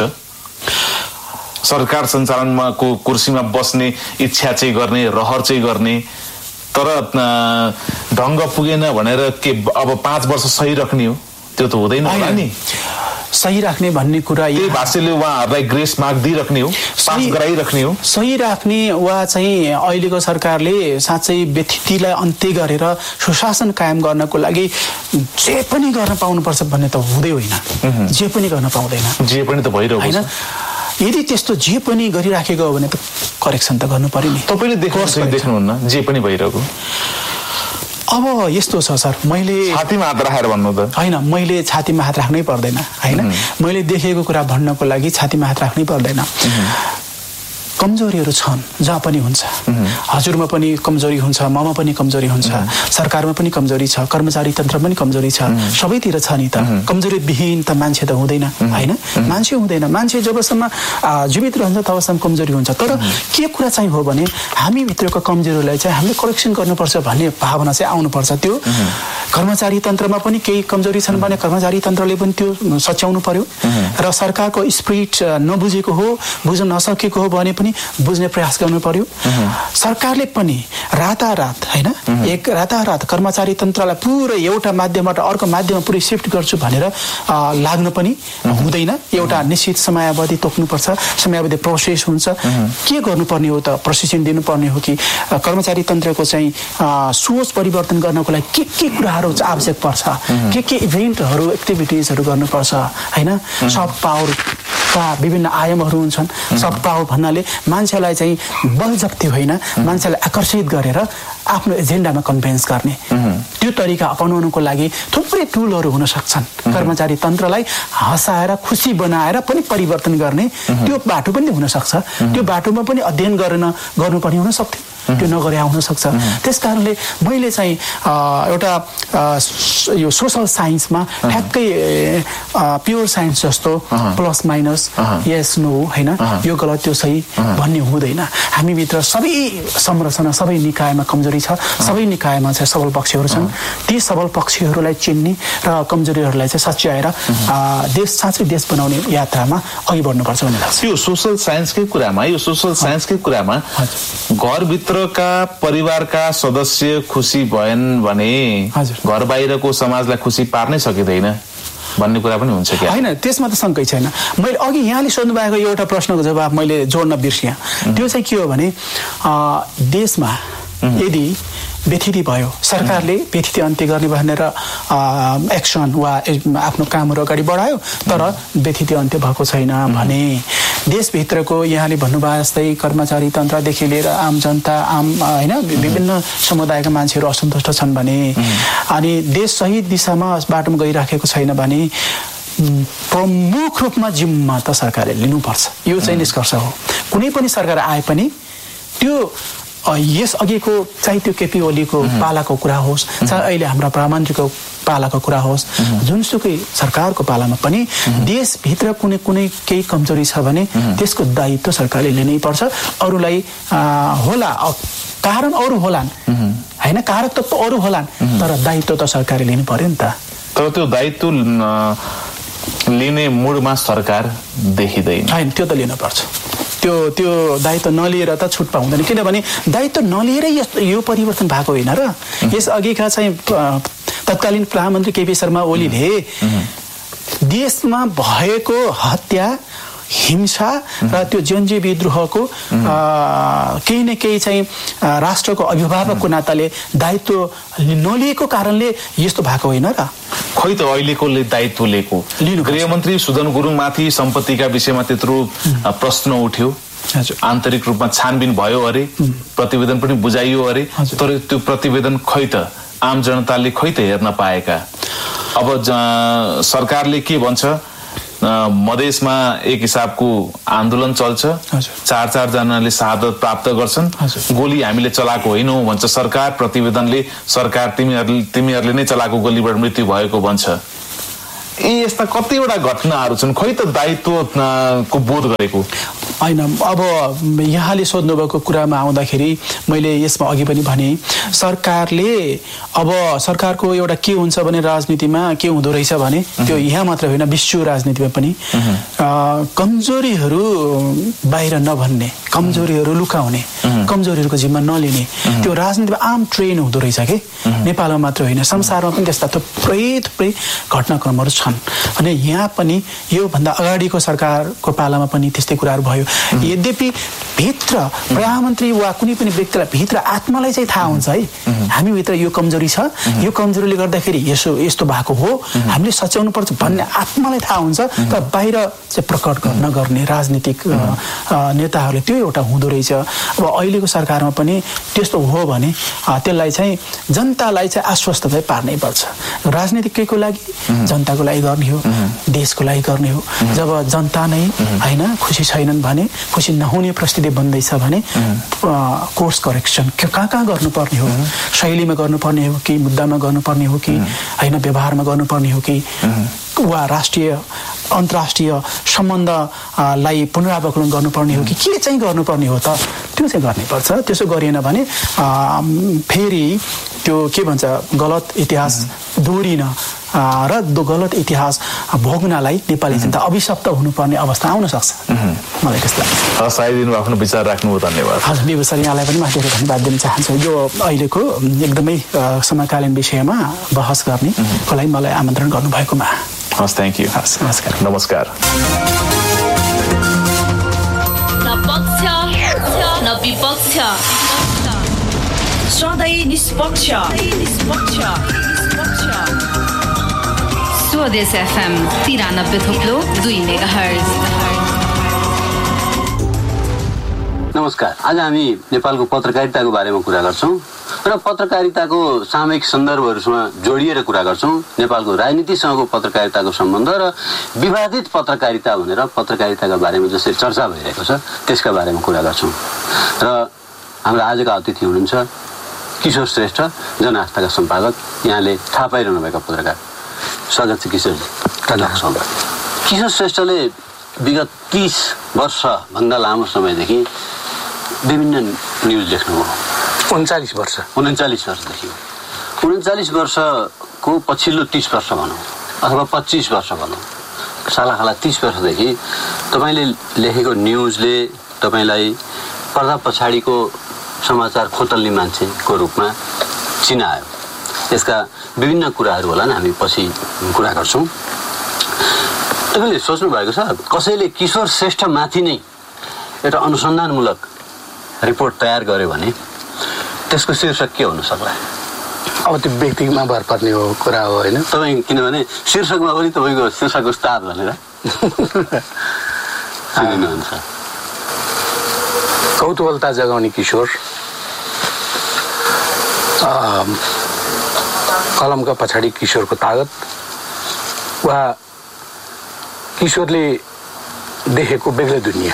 सरकार सञ्चालनमा को कुर्सीमा बस्ने इच्छा चाहिँ गर्ने, रहर चाहिँ गर्ने, तर ढङ्ग पुगेन भनेर के अब 5 वर्ष सही राख्ने हो? त्यो त हुँदैन होला नि।
सही राख्ने भन्ने कुरा
यही भाष्यले उहाँहरूलाई ग्रेस मार्क दिइराख्ने हो, पास गराइराख्ने हो।
सही राख्ने वा चाहिँ अहिलेको सरकारले साँच्चै व्यथितिलाई अन्त्य गरेर सुशासन कायम गर्नको लागि जे पनि गर्न पाउनुपर्छ भन्ने त हुँदै होइन। जे पनि गर्न पाउँदैन,
जे पनि त भइरहेको
होइन। यदि त्यस्तो जे पनि गरिराखेको हो भने त करेक्सन त गर्नु पर्यो नि।
तपाईँले देख्नुहुन्न जे पनि भइरहेको?
अब यस्तो छ सर, मैले
छातीमा हात राखेर भन्नु त
होइन, मैले छातीमा हात राख्नै पर्दैन, होइन? मैले देखेको कुरा भन्नको लागि छातीमा हात राख्नै पर्दैन। कमजोरीहरू छन्, जहाँ पनि हुन्छ। हजुरमा पनि कमजोरी हुन्छ, ममा पनि कमजोरी हुन्छ, सरकारमा पनि कमजोरी छ, कर्मचारी तन्त्र पनि कमजोरी छ, सबैतिर छ नि त। कमजोरी विहीन त मान्छे त हुँदैन, होइन? मान्छे हुँदैन। मान्छे जबसम्म जीवित रहन्छ तबसम्म कमजोरी हुन्छ। तर के कुरा चाहिँ हो भने हामी भित्रको कमजोरीलाई चाहिँ हामीले करेक्सन गर्नुपर्छ भन्ने भावना चाहिँ आउनुपर्छ। त्यो कर्मचारी तन्त्रमा पनि केही कमजोरी छन् भने कर्मचारी तन्त्रले पनि त्यो सच्याउनु पर्यो र सरकारको स्पिरिट नबुझेको हो, बुझ्न नसकेको हो भने पनि बुझ्ने प्रयास गर्नु पर्यो। सरकारले पनि रातारात, होइन, रातारात कर्मचारी तन्त्रलाई पुरै एउटा माध्यमबाट अर्को माध्यममा पुरै सिफ्ट गर्छु भनेर लाग्न पनि हुँदैन। एउटा निश्चित समयावधि तोक्नुपर्छ, समयावधि प्रोसेस हुन्छ। के गर्नुपर्ने हो त? प्रशिक्षण दिनुपर्ने हो कि कर्मचारी तन्त्रको चाहिँ सोच परिवर्तन गर्नको लागि के कुराहरू आवश्यक पर्छ, के इभेन्टहरू एक्टिभिटिजहरू गर्नुपर्छ, होइन? सफ्ट पावरका विभिन्न आयामहरू हुन्छन्। सफ्ट पावर भन्नाले मान्छेलाई चाहिँ बलजफ्ती होइन, मान्छेलाई आकर्षित गरेर आफ्नो एजेन्डामा कन्भिन्स गर्ने त्यो तरिका अपनाउनको लागि थुप्रै टुलहरू हुन सक्छन्। कर्मचारी तन्त्रलाई हँसाएर खुसी बनाएर पनि परिवर्तन गर्ने त्यो बाटो पनि हुन सक्छ। त्यो बाटोमा पनि अध्ययन गर्नुपर्ने हुन सक्थ्यो, त्यो नगरे हुन सक्छ। त्यस कारणले मैले चाहिँ एउटा यो सोसल साइन्समा ठ्याक्कै प्योर साइन्स जस्तो प्लस माइनस यस नो, होइन, यो गलत त्यो सही भन्ने हुँदैन। हामीभित्र सबै संरचना, सबै निकायमा कमजोरी छ, सबै निकायमा चाहिँ सबल पक्षहरू छन्। ती सबल पक्षहरूलाई चिन्ने र कमजोरीहरूलाई चाहिँ सच्याएर देश साँच्चै देश बनाउने यात्रामा अघि बढ्नुपर्छ भन्ने लाग्छ।
यो सोसल साइन्सकै कुरामा घरभित्रका परिवारका सदस्य खुसी भएन भने घर बाहिरको समाजलाई खुसी पार्नै सकिँदैन भन्ने कुरा पनि हुन्छ क्या?
होइन, त्यसमा त शङ्कै छैन। मैले अघि यहाँले सोध्नु भएको एउटा प्रश्नको जवाब मैले जोड्न बिर्सिएँ। त्यो चाहिँ के हो भने देशमा यदि व्यथिति भयो, सरकारले व्यथिति अन्त्य गर्ने भनेर एक्सन वा आफ्नो कामहरू अगाडि बढायो तर व्यथिति अन्त्य भएको छैन भने देशभित्रको यहाँले भन्नुभयो जस्तै कर्मचारी तन्त्रदेखि लिएर आम जनता, होइन, विभिन्न समुदायका मान्छेहरू असन्तुष्ट छन् भने अनि देश सही दिशामा बाटोमा गइराखेको छैन भने प्रमुख रूपमा जिम्मा त सरकारले लिनुपर्छ। यो चाहिँ निष्कर्ष हो। कुनै पनि सरकार आए पनि त्यो यस अघिको चाहे त्यो केपी ओलीको पालाको कुरा होस्, चाहे अहिले हाम्रा प्रधानमन्त्रीको पालाको कुरा होस्, जुनसुकै सरकारको पालामा पनि देशभित्र कुनै केही कमजोरी छ भने त्यसको दायित्व सरकारले लिनै पर्छ। अरूलाई होला, कारण अरू होलान्, होइन, कारक त अरू होलान्, तर दायित्व त सरकारले लिनु पर्यो नि त।
तर त्यो दायित्व लिने मुडमा सरकार देखिँदैन।
होइन, त्यो त लिनुपर्छ। त्यो दायित्व नलिएर त छुट पाउँदैन। किनभने दायित्व नलिएरै यो परिवर्तन भएको होइन र यस अघिका चाहिँ तत्कालीन प्रधानमन्त्री केपी शर्मा ओलीले देशमा भएको हत्या, हिंसा र त्यो जनजीव विद्रोहको केही न केही चाहिँ राष्ट्रको अभिभावकको नाताले दायित्व नलिएको कारणले यस्तो भएको होइन र?
खै त अहिलेकोले दायित्व लिएको। गृहमन्त्री सुदन गुरुङमाथि सम्पत्तिका विषयमा त्यत्रो प्रश्न उठ्यो, आन्तरिक रूपमा छानबिन भयो अरे, प्रतिवेदन पनि बुझाइयो अरे, तर त्यो प्रतिवेदन खै त आम जनताले खै त हेर्न पाएका। अब सरकारले के भन्छ, मधेसमा एक हिसाबको आन्दोलन चल्छ, 4 जनाले शहादत प्राप्त गर्छन्, गोली हामीले चलाएको होइनौँ भन्छ सरकार। प्रतिवेदनले सरकार तिमीहरूले नै चलाएको गोलीबाट मृत्यु भएको भन्छ। यस्ता कतिवटा घटनाहरू छन्, खै त दायित्वको बोध गरेको
होइन। अब यहाँले सोध्नुभएको कुरामा आउँदाखेरि मैले यसमा अघि पनि भने सरकारले अब सरकारको एउटा के हुन्छ भने राजनीतिमा के हुँदो रहेछ भने त्यो यहाँ मात्र होइन विश्व राजनीतिमा पनि कमजोरीहरू बाहिर नभन्ने, कमजोरीहरू लुकाउने, कमजोरीहरूको जिम्मा नलिने त्यो राजनीतिमा आम ट्रेन हुँदो रहेछ कि नेपालमा मात्र होइन संसारमा पनि त्यस्ता थुप्रै घटनाक्रमहरू छन्। अनि यहाँ पनि योभन्दा अगाडिको सरकारको पालामा पनि त्यस्तै कुराहरू भयो। यद्यपि भित्र प्रधानमन्त्री वा कुनै पनि व्यक्तिलाई भित्र आत्मालाई चाहिँ थाहा हुन्छ है हामीभित्र यो कमजोरी छ, यो कमजोरीले गर्दाखेरि यस्तो भएको हो, हामीले सच्याउनु पर्छ भन्ने आत्मालाई थाहा हुन्छ। तर बाहिर चाहिँ प्रकट नगर्ने राजनीतिक नेताहरूले त्यो एउटा हुँदो रहेछ। अब अहिलेको सरकारमा पनि त्यस्तो हो भने त्यसलाई चाहिँ जनतालाई चाहिँ आश्वस्त चाहिँ पार्नै पर्छ। राजनीति केको लागि? जनताको लागि गर्ने हो, देशको लागि गर्ने हो। जब जनता नै होइन खुसी छैनन् भने भने, खुसी नहुने परिस्थिति बन्दैछ भने कोर्स करेक्सन कहाँ गर्नुपर्ने हो, शैलीमा गर्नुपर्ने हो कि मुद्दामा गर्नुपर्ने हो कि होइन, व्यवहारमा गर्नुपर्ने हो कि वा राष्ट्रिय अन्तर्राष्ट्रिय सम्बन्धलाई पुनरावलोकन गर्नुपर्ने हो कि के चाहिँ गर्नुपर्ने हो त, त्यो चाहिँ गर्नुपर्छ। त्यसो गरिएन भने फेरि त्यो के भन्छ गलत इतिहास दोहोरिन र गलत इतिहास भोग्नलाई नेपाली जनता अभिशप्त हुनुपर्ने अवस्था आउन सक्छ। मलाई त्यस्तो लाग्छ।
सायद आफ्नो विचार राख्नुभयो, धन्यवाद।
हजुर निबु सर, यहाँलाई पनि म धेरै धन्यवाद दिन चाहन्छु। यो अहिलेको एकदमै समकालीन विषयमा बहस गर्नेको लागि मलाई आमन्त्रण गर्नुभएकोमा।
हस्, थ्याङ्क यू।
हस्, नमस्कार।
नमस्कार।
न विपक्ष, सधैँ निष्पक्ष। स्वदेश FM 93.2 मेगाहर्ज।
नमस्कार। आज हामी नेपालको पत्रकारिताको बारेमा कुरा गर्छौँ र पत्रकारिताको सामयिक सन्दर्भहरूसँग जोडिएर कुरा गर्छौँ। नेपालको राजनीतिसँगको पत्रकारिताको सम्बन्ध र विवादित पत्रकारिता भनेर पत्रकारिताका बारेमा जसरी चर्चा भइरहेको छ त्यसका बारेमा कुरा गर्छौँ। र हाम्रो आजका अतिथि हुनुहुन्छ किशोर श्रेष्ठ, जनआस्थाका सम्पादक। यहाँले थाहा पाइरहनु भएका पत्रकार। स्वागत छ किशोरजी। किशोर श्रेष्ठले विगत 30 वर्षभन्दा लामो समयदेखि विभिन्न न्युज लेख्नुभयो।
39 वर्षदेखि 39 वर्षको पछिल्लो 30 वर्ष भनौँ अथवा 25 वर्ष भनौँ, सालाखाला 30 वर्षदेखि तपाईँले लेखेको न्युजले तपाईँलाई पर्दा पछाडिको समाचार खोतल्ने मान्छेको रूपमा चिनायो। यसका विभिन्न कुराहरू होला नि, हामी पछि कुरा गर्छौँ। तपाईँले सोच्नु भएको छ कसैले किशोर श्रेष्ठमाथि नै एउटा अनुसन्धानमूलक रिपोर्ट तयार गर्यो भने त्यसको शीर्षक के हुन सक्ला? अब त्यो व्यक्तिमा भर पर्ने हो कुरा हो होइन
तपाईँ, किनभने शीर्षकमा पनि तपाईँको शीर्षक उस्ताद भनेर सुनिनुहुन्छ।
कौतूहलता जगाउने किशोर, कलमका पछाडि किशोरको तागत, वा किशोरले देखेको बेग्लै दुनियाँ,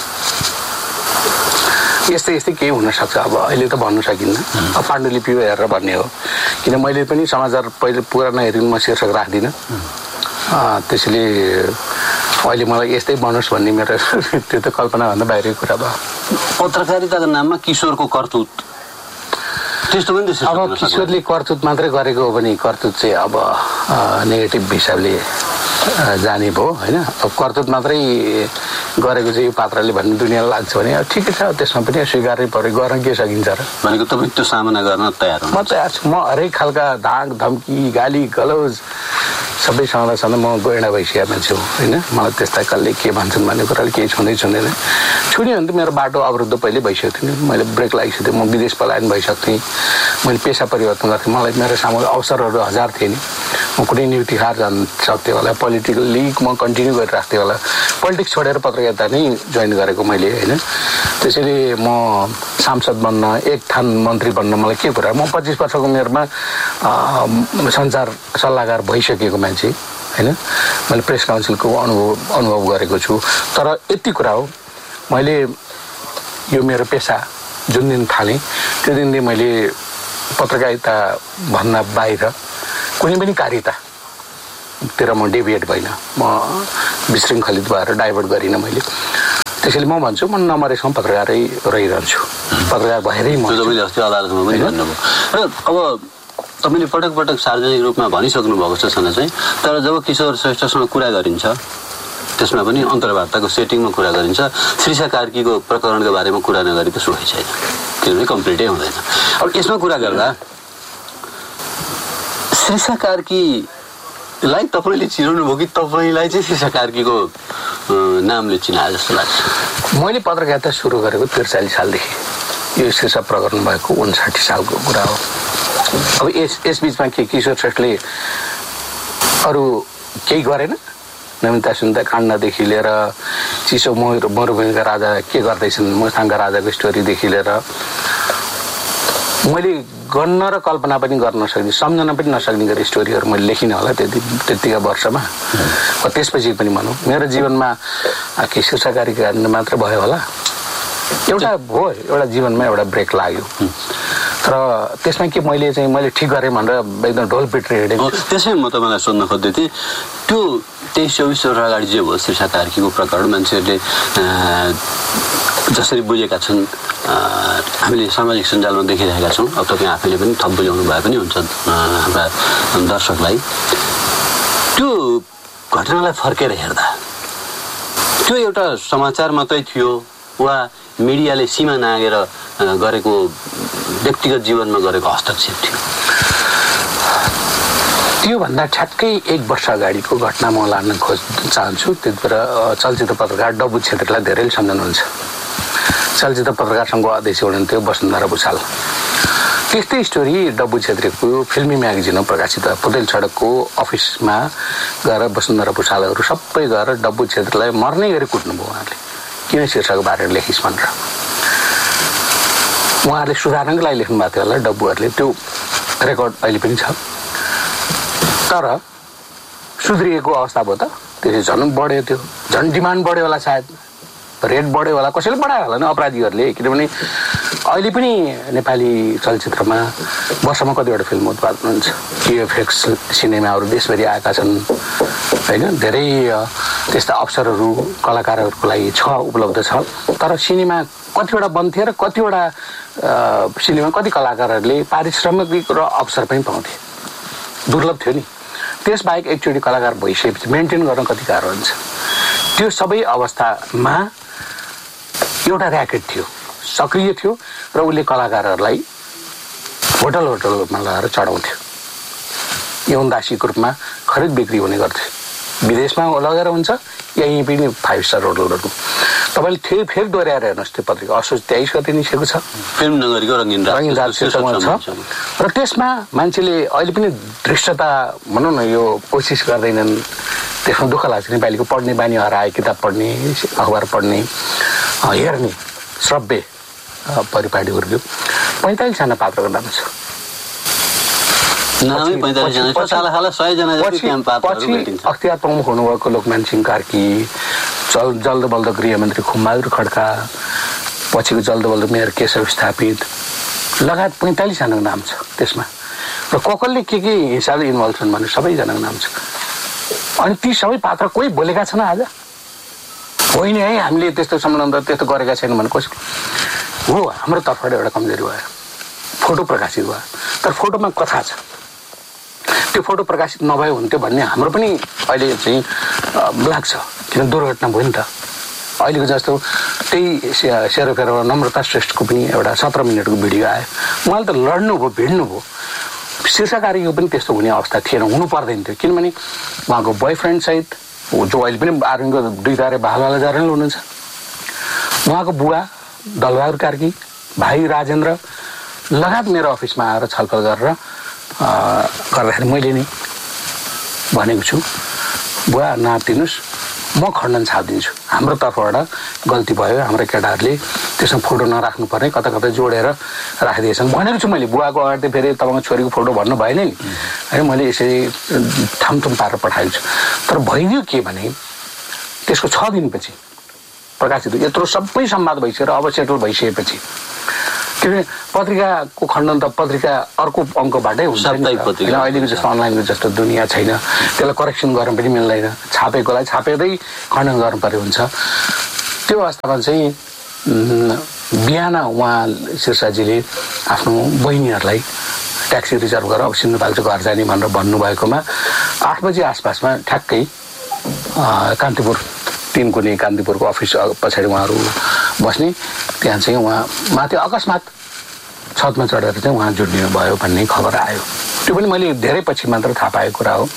यस्तै केही हुनसक्छ। अब अहिले त भन्न सकिन्न, अब पाण्डुलिपि हेरेर भन्ने हो। किन मैले पनि समाचार पहिले पुरा नहेरिकन म शीर्षक राख्दिनँ। त्यसैले अहिले मलाई यस्तै बनोस् भन्ने मेरो त्यो त कल्पनाभन्दा बाहिरको कुरा भयो।
पत्रकारिताको नाममा किशोरको करतुत त्यस्तो पनि त
अब किशोरले करतुत मात्रै गरेको हो भने करतुत चाहिँ अब नेगेटिभ हिसाबले जाने भयो होइन। अब करतुत मात्रै गरेको चाहिँ यो पात्रले भन्ने दुनियाँलाई लाग्छ भने अब ठिकै छ, त्यसमा पनि स्वीकार्नै पर्यो। गर्न के सकिन्छ र
भनेको तपाईँ त्यो सामना गर्न तयार हो?
म तयार छु। म हरेक खालका धाक धम्की गाली गलौज सबै सधैँ म गएडा भइसकेको मान्छे हो होइन। मलाई त्यस्ता कसले के भन्छन् भन्ने कुराले केही छुँदैन। छुन्यो भने त मेरो बाटो अवरुद्ध पहिले भइसकेको थियो। मैले ब्रेक लगाइसकेको थिएँ, म विदेश पलायन भइसकेको थिएँ, मैले पेसा परिवर्तन गर्थेँ। मलाई मेरो सामु अवसरहरू हजार थिए नि। म कुनै न्युति खार जान सक्थेँ होला, पोलिटिकल लिग म कन्टिन्यू गरिराख्थेँ होला। पोलिटिक्स छोडेर पत्रकारिता नै जोइन गरेको मैले होइन। त्यसैले म सांसद बन्न, एक थान मन्त्री बन्न मलाई के कुरा। म 25 वर्षको उमेरमा सञ्चार सल्लाहकार भइसकेको मान्छे होइन। मैले प्रेस काउन्सिलको अनुभव गरेको छु। तर यति कुरा हो, मैले यो मेरो पेसा जुन दिन थालेँ त्यो दिनले मैले पत्रकारिता भन्दा बाहिर कुनै पनि कार्यतातिर म डेभिएट भइनँ। म विशृङ्खलित भएर डाइभर्ट गरिनँ मैले। त्यसैले म भन्छु म नमरेसम्म पत्रकारै रहिरहन्छु, पत्रकार भएरै म।
अस्ति अदालतमा पनि भन्नुभयो र अब तपाईँले पटक पटक सार्वजनिक रूपमा भनिसक्नु भएको छ चाहिँ। तर जब किशोर श्रेष्ठसँग कुरा गरिन्छ त्यसमा पनि अन्तर्वार्ताको सेटिङमा कुरा गरिन्छ, श्रीषा कार्कीको प्रकरणको बारेमा कुरा नगरी त सुखै छैन, किनभने कम्प्लिटै हुँदैन। अब यसमा कुरा गर्दा श्रीषा कार्कीलाई तपाईँले चिनाउनु भयो कि तपाईँलाई चाहिँ श्रीषा कार्कीको नामले चिनाए जस्तो लाग्छ?
मैले पत्रकारिता सुरु गरेको 43 सालदेखि। यो शीर्षक प्रकरण भएको 59 सालको कुरा हो। अब यस बिचमा के किशोर श्रेष्ठले अरू केही गरेन? नमिता सुन्दा काण्डदेखि लिएर चिसो मरुभूमिका राजा के गर्दैछन्, मुस्ताङका राजाको स्टोरीदेखि लिएर मैले गर्न र कल्पना पनि गर्न नसक्ने, सम्झन पनि नसक्ने गरी स्टोरीहरू मैले लेखिनँ होला त्यतिका वर्षमा। त्यसपछि पनि भनौँ मेरो जीवनमा के शीर्षकारिका मात्र भयो होला, एउटा जीवनमा एउटा ब्रेक लाग्यो। तर त्यसमा के मैले ठिक गरेँ भनेर एकदम ढोल पिटेर हिँडेको।
त्यसै म तपाईँलाई सोध्न खोज्दै थिएँ, त्यो 23-24 वर्ष अगाडि जे भयो शीर्षकारिकीको प्रकरण मान्छेहरूले जसरी बुझेका छन् हामीले सामाजिक सञ्जालमा देखिरहेका छौँ। अब तपाईँ आफैले पनि थप बुझाउनु भए पनि हुन्छ हाम्रा दर्शकलाई। त्यो घटनालाई फर्केर हेर्दा त्यो एउटा समाचार मात्रै थियो वा मिडियाले सीमा नागेर गरेको व्यक्तिगत जीवनमा गरेको हस्तक्षेप थियो?
त्योभन्दा ठ्याक्कै 1 वर्ष अगाडिको घटना म लान्न चाहन्छु। त्यतिबेर चलचित्र पत्रकार डब्बु छेत्रीलाई धेरैले सम्झनुहुन्छ। चलचित्र पत्रकार सङ्घको अध्यक्ष हुनुहुन्थ्यो वसुन्धरा भुषाल। त्यस्तै स्टोरी डब्बु छेत्रीको फिल्मी म्यागजिनमा प्रकाशित। पुतेल सडकको अफिसमा गएर वसुन्धरा भुषालहरू सबै गएर डब्बु छेत्रीलाई मर्ने गरी कुट्नुभयो उहाँहरूले। किन शीर्षकको बारेमा लेखिस् भनेर उहाँहरूले सुधार्नको लागि लेख्नु भएको थियो होला डब्बुहरूले। त्यो रेकर्ड अहिले पनि छ। तर सुध्रिएको अवस्था भयो त त्यसै झन् बढ्यो, त्यो झन् डिमान्ड बढ्यो होला, सायद रेट बढ्यो होला, कसैले बढायो होला नि अपराधीहरूले। किनभने अहिले पनि नेपाली चलचित्रमा वर्षमा कतिवटा फिल्म उत्पादन हुन्छ। VFX सिनेमाहरू देशभरि आएका छन् होइन। धेरै त्यस्ता अवसरहरू कलाकारहरूको लागि उपलब्ध छ। तर सिनेमा कतिवटा बन्थे र कतिवटा सिनेमा कति कलाकारहरूले पारिश्रमिक र अवसर पनि पाउँथे, दुर्लभ थियो नि। त्यसबाहेक एकचोटि कलाकार भइसकेपछि मेन्टेन गर्न कति गाह्रो हुन्छ। त्यो सबै अवस्थामा एउटा ऱ्याकेट थियो, सक्रिय थियो र उसले कलाकारहरूलाई होटलमा लगाएर चढाउँथ्यो। यौनदासीको रूपमा खरिद बिक्री हुने गर्थ्यो। विदेशमा लगेर हुन्छ या यहीँ पनि 5 स्टार होटलहरू। तपाईँले फेरि दोहोऱ्याएर हेर्नुहोस् त्यो पत्रिका असोज 23 गते निस्केको छ।
फिल्म नगरीको रङ्गीन रात
छ। र त्यसमा मान्छेले अहिले पनि दृश्यता भनौँ न यो कोसिस गर्दैनन्। त्यसमा दुःख लाग्छ। नेपालीको पढ्ने बानी हराए, किताब पढ्ने, अखबार पढ्ने, हेर्ने श्रव्य परिपाटी हुर्क्यो। 45 जना पात्रको नाम छ। अख्तियार प्रमुख हुनुभएको लोकमान सिंह कार्की, जल्दबल्दो गृहमन्त्री खुमबहादुर खड्का, पछिको जल्दबल्दो मेयर केशव स्थापित लगायत 45 जनाको नाम छ त्यसमा। र कसले के हिसाबले इन्भल्भ छन् भने सबैजनाको नाम छ। अनि ती सबै पात्र कोही बोलेका छन् आज? होइन है, हामीले त्यस्तो सम्बन्ध त्यस्तो गरेका छैनौँ भने कसको हो? हाम्रो तर्फबाट एउटा कमजोरी भयो। फोटो प्रकाशित भयो तर फोटोमा कथा छ। त्यो फोटो प्रकाशित नभयो हुन्थ्यो भन्ने हाम्रो पनि अहिले चाहिँ लाग्छ। किन दुर्घटना भयो नि त। अहिलेको जस्तो त्यही सेरोफेरोमा नम्रता श्रेष्ठको पनि एउटा 17 मिनटको भिडियो आयो। उहाँले त लड्नु भयो, भिड्नु भयो। शीर्षकारिको पनि त्यस्तो हुने अवस्था थिएन, हुनु पर्दैन थियो। किनभने उहाँको बोयफ्रेन्ड सहित जो अहिले पनि आर्मीको 2 तारे बालवाला जरेल हुनुहुन्छ, उहाँको बुवा दलबहादुर कार्की, भाइ राजेन्द्र लगायत मेरो अफिसमा आएर छलफल गरेर गर्दाखेरि मैले नि भनेको छु, बुवा नआत्तिनुहोस्, म खण्डन छापिदिन्छु। हाम्रो तर्फबाट गल्ती भयो, हाम्रो केटाहरूले त्यसमा फोटो नराख्नु पर्ने कता कता जोडेर राखिदिएछन् भनेको छु मैले। बुवाको अगाडि फेरि तपाईँको छोरीको फोटो भन्नु भएन नि है। मैले यसरी थामथुम पारेर पठाएको छु। तर भइदियो के भने त्यसको 6 दिनपछि प्रकाशित यत्रो सबै संवाद भइसकेर अब सेटल भइसकेपछि, किनभने पत्रिकाको खण्डन त पत्रिका अर्को अङ्कबाटै हुन्छ। अहिलेको जस्तो अनलाइनको जस्तो दुनियाँ छैन। त्यसलाई करेक्सन गर्न पनि मिल्दैन। छापेकोलाई छापेरै खण्डन गर्नुपर्ने हुन्छ। त्यो अवस्थामा चाहिँ बिहान उहाँ शीर्षाजीले आफ्नो बहिनीहरूलाई ट्याक्सी रिजर्भ गरेर अब सिन्धुपाल्चो घर जाने भनेर भन्नुभएकोमा 8 बजी आसपासमा ठ्याक्कै कान्तिपुर 3 कुने कान्तिपुरको अफिस पछाडि उहाँहरू बस्ने, त्यहाँ चाहिँ उहाँ माथि अकस्मात छतमा चढेर चाहिँ उहाँ जुट्नु भयो भन्ने खबर आयो। त्यो पनि मैले धेरै पछि मात्र थाहा पाएको कुरा हो।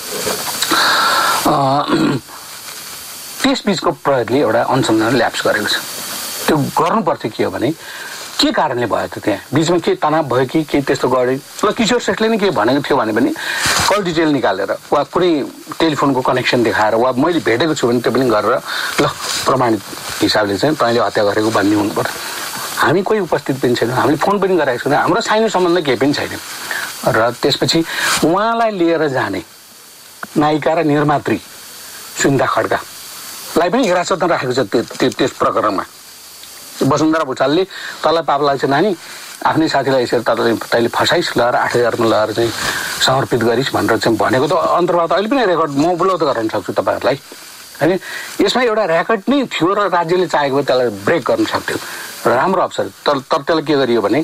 त्यसबिचको प्रहरीले एउटा अनुसन्धान ल्याप्स गरेको छ। त्यो गर्नुपर्थ्यो के हो भने के कारणले भयो त, त्यहाँ बिचमा के तनाव भयो कि के त्यस्तो गरे ल किशोर श्रेष्ठले नै के भनेको थियो भने पनि कल डिटेल निकालेर वा कुनै टेलिफोनको कनेक्सन देखाएर वा मैले भेटेको छु भने त्यो पनि गरेर ल प्रमाणित हिसाबले चाहिँ तैँले हत्या गरेको भन्ने हुनु पर्यो। हामी कोही उपस्थित पनि छैनौँ, हामीले फोन पनि गरेको छैनौँ, हाम्रो साइनो सम्बन्ध केही पनि छैन। र त्यसपछि उहाँलाई लिएर जाने नायिका र निर्मात्री सुनिता खड्कालाई पनि हिरासतमा राखेको छ त्यस प्रकरणमा। वसुन्धरा भुषालले तँलाई पाप लाग्छ नानी, आफ्नै साथीलाई यसरी तैँले फसाइस् लगाएर 8,000मा लगाएर चाहिँ समर्पित गरिस् भनेर चाहिँ भनेको त अन्तर्वार्ता अहिले पनि रेकर्ड म उपलब्ध गराउन सक्छु तपाईँहरूलाई होइन। यसमा एउटा रेकर्ड नै थियो र राज्यले चाहेको भए त्यसलाई ब्रेक गर्न सक्थ्यो, राम्रो अवसर। तर त्यसलाई के गरियो भने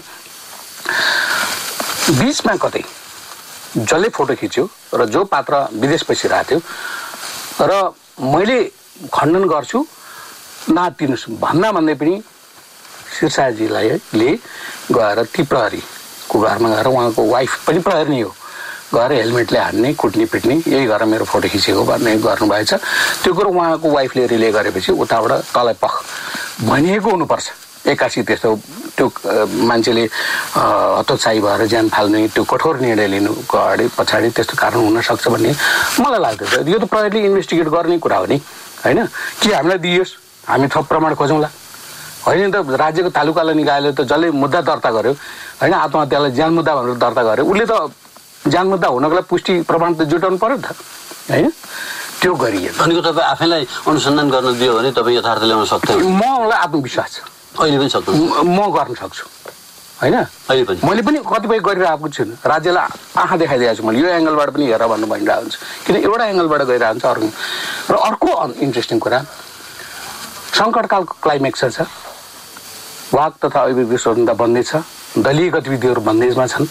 बिचमा कतै जसले फोटो खिच्यो र जो पात्र विदेश बसिरहेको थियो र मैले खण्डन गर्छु नातिनुहोस् भन्दै पनि शीर्षाजीलाई गएर ती प्रहरीको घरमा गएर उहाँको वाइफ पनि प्रहरी नै हो, गएर हेलमेटले हान्ने कुट्ने पिट्ने यही गरेर मेरो फोटो खिचेको भन्ने गर्नुभएछ। त्यो कुरो उहाँको वाइफले रिले गरेपछि उताबाट तँलाई पख भनिएको हुनुपर्छ। एक्कासी त्यस्तो त्यो मान्छेले हतोत्साही भएर ज्यान फाल्ने त्यो कठोर निर्णय लिनुको अगाडि पछाडि त्यस्तो कारण हुनसक्छ भन्ने मलाई लाग्दछ। यो त प्रहरीले इन्भेस्टिगेट गर्ने कुरा हो नि होइन। के हामीलाई दिइयोस्, हामी थप प्रमाण खोजौँला होइन त। राज्यको तालुकालाई निकायले त जसले मुद्दा दर्ता गर्यो होइन, आत्महत्यालाई ज्यान मुद्दा भनेर दर्ता गर्यो, उसले त ज्यान मुद्दा हुनको लागि पुष्टि प्रमाण त जुटाउनु पर्यो नि त होइन। त्यो गरिएन।
अनि तपाईँ आफैलाई अनुसन्धान गर्न दियो भने तपाईँ यथार्थ ल्याउन सक्दैन।
मलाई आत्मविश्वास छ,
अहिले पनि सक्छु,
म गर्न सक्छु होइन।
अहिले पनि
मैले पनि कतिपय गरिरहेको छु, राज्यलाई आँखा देखाइदिएको छु मैले, यो एङ्गलबाट पनि हेर भन्नु भनिरहेको हुन्छ। किन एउटा एङ्गलबाट गइरहेको हुन्छ अर्को। र अर्को इन्ट्रेस्टिङ कुरा, सङ्कटकालको क्लाइमेक्स छ, वाक तथा अभिव्यक्ति स्वतन्त्रता बन्दैछ, दलीय गतिविधिहरू बन्देजमा छन्,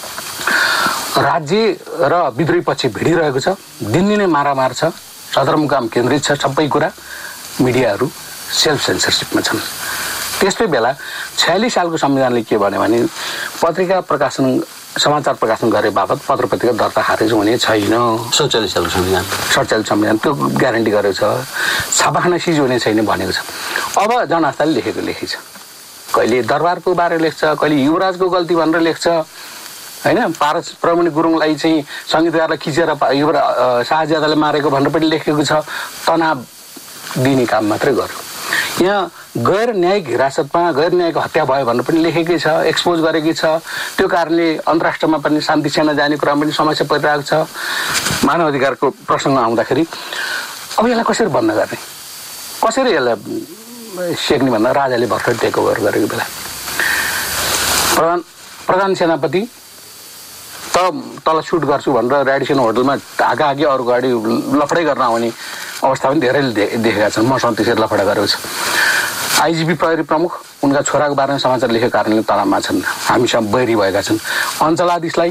राज्य र विद्रोही पक्ष भिडिरहेको छ, दिनदिनै मारामार छ, सदरमुकाम केन्द्रित छ, सबै कुरा मिडियाहरू सेल्फ सेन्सरसिपमा छन्। त्यस्तै बेला 46 सालको संविधानले के भन्यो भने पत्रिका प्रकाशन समाचार प्रकाशन गरे बापत पत्र पत्रिका दर्ता खारेज हुने छैन।
47 सालको संविधान
47 संविधान त्यो ग्यारेन्टी गरेको छ। छापाखाना सिज हुने छैन भनेको छ। अब जनआस्थाले लेखेको छ, कहिले दरबारको बारे लेख्छ, कहिले युवराजको गल्ती भनेर लेख्छ होइन। पारस प्रमणि गुरुङलाई चाहिँ सङ्गीतकारलाई खिचेर शाहज्यादाले मारेको भनेर पनि लेखेको छ। तनाव दिने काम मात्रै गर्यो। यहाँ गैर न्यायिक हिरासतमा गैर न्यायिक हत्या भयो भनेर पनि लेखेकै छ, एक्सपोज गरेकै छ। त्यो कारणले अन्तर्राष्ट्रमा पनि शान्ति सेना जाने कुरा पनि समस्या परिरहेको छ। मानव अधिकारको प्रसङ्ग आउँदाखेरि अब यसलाई कसरी बन्द गर्ने, कसरी यसलाई सेक्ने भन्दा राजाले भर्खर टेक ओभर गरेको बेला प्रधान सेनापति तल सुट गर्छु भनेर रेडिसन होटलमा आगाआगी अरू गाडी लफडै गर्न आउने अवस्था पनि धेरै देखेका छन्। मसँग त्यसरी लफडा गरेको छ। आइजिपी प्रहरी प्रमुख उनका छोराको बारेमा समाचार लेखेको कारणले तनावमा छन्, हामीसँग बैरी भएका छन्। अञ्चलाधीशलाई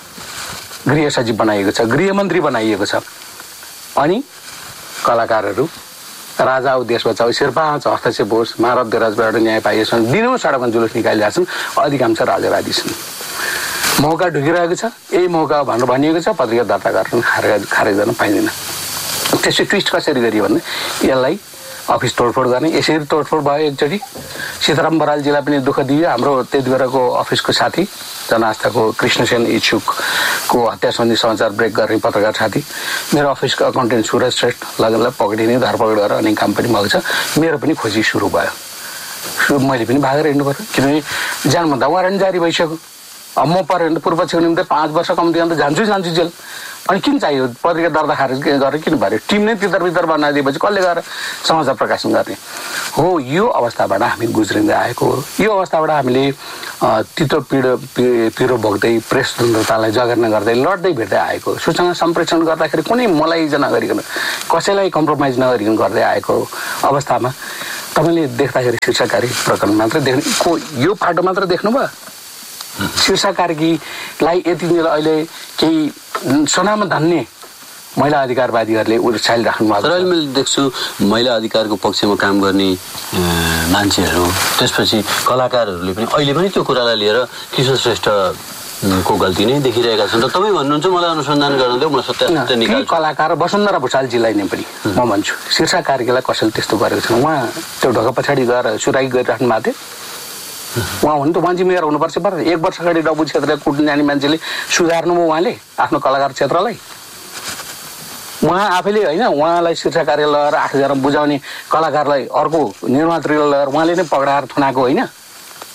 गृह सचिव बनाइएको छ, गृहमन्त्री बनाइएको छ। अनि कलाकारहरू राजा औ देश बचाऊ शेर्पा हस्तक्षेप होस् मारव देराजबाट न्याय पाइएछन्, दिनौँ सडकमा जुलुस निकालिरहेका छन्। अधिकांश राजावादी छन्। मौका ढुकिरहेको छ, यही मौका भनेर भनिएको छ। पत्रिका दर्ता गर्न खारेज गर्न पाइँदैन। त्यसै ट्विस्ट कसरी गरियो भने यसलाई अफिस तोडफोड गर्ने, यसरी तोडफोड भयो एकचोटि। सीताराम बरालजीलाई पनि दुःख दियो। हाम्रो त्यति बेलाको अफिसको साथी जनआस्थाको कृष्णसेन इच्छुकको हत्या सम्बन्धी समाचार ब्रेक गर्ने पत्रकार साथी, मेरो अफिसको अकाउन्टेन्ट सुरज श्रेष्ठ लगनलाई पक्रिने धरपकड गरेर अनेक काम पनि भएको छ। मेरो पनि खोजी सुरु भयो। मैले पनि भागेर हिँड्नु पऱ्यो, किनभने जानुभन्दा वारन्ट जारी भइसक्यो। अब म पऱ्यो भने त पूर्व पक्षको निम्ति 5 वर्ष कम्ती अन्त जान्छु जेल। अनि किन चाहियो पत्रिका दर्ता खारेज गरेर किन भयो? टिम नै तितर बनाइदिएपछि कसले गएर समाचार प्रकाशन गर्ने हो? यो अवस्थाबाट हामी गुज्रिँदै आएको हो। यो अवस्थाबाट हामीले तितो पिरो भोग्दै प्रेस स्वतन्त्रतालाई जगेर्ना गर्दै लड्दै भिड्दै आएको। सूचना सम्प्रेषण गर्दाखेरि कुनै मलाइज नगरिकन कसैलाई कम्प्रोमाइज नगरिकन गर्दै आएको अवस्थामा तपाईँले देख्दाखेरि शीर्षकारी प्रकरण मात्र देख्नु, यो पाटो मात्र देख्नुभयो। शीर्षा कार्कीलाई यति अहिले केही सोनामा धन्ने महिला अधिकारवादीहरूले उचालिराख्नु भएको छ।
तर अहिले मैले देख्छु महिला अधिकारको पक्षमा काम गर्ने मान्छेहरू, त्यसपछि कलाकारहरूले पनि अहिले पनि त्यो कुरालाई लिएर किशोर श्रेष्ठको गल्ती नै देखिरहेका छन्। र तपाईँ भन्नुहुन्छ मलाई अनुसन्धान गर्न देऊ, म सत्य निकाल्छु।
कलाकार वसुन्धरा भुषालजीलाई नै पनि म भन्छु शीर्षा कार्कीलाई कसैले त्यस्तो गरेको छैन। उहाँ त्यो ढोका पछाडि गएर सुराई गरिराख्नु भएको थियो। उहाँ हुनु त मान्छे मेयर हुनुपर्छ पर 1 वर्ष अगाडि डब्बु क्षेत्रलाई कुट्न जाने मान्छेले सुधार्नुभयो उहाँले आफ्नो कलाकार क्षेत्रलाई। उहाँ आफैले होइन, उहाँलाई शीर्षा कार्य लगाएर 8,000 बुझाउने कलाकारलाई अर्को निर्मात्रीलाई लगाएर उहाँले नै पक्राएर थुनाएको होइन।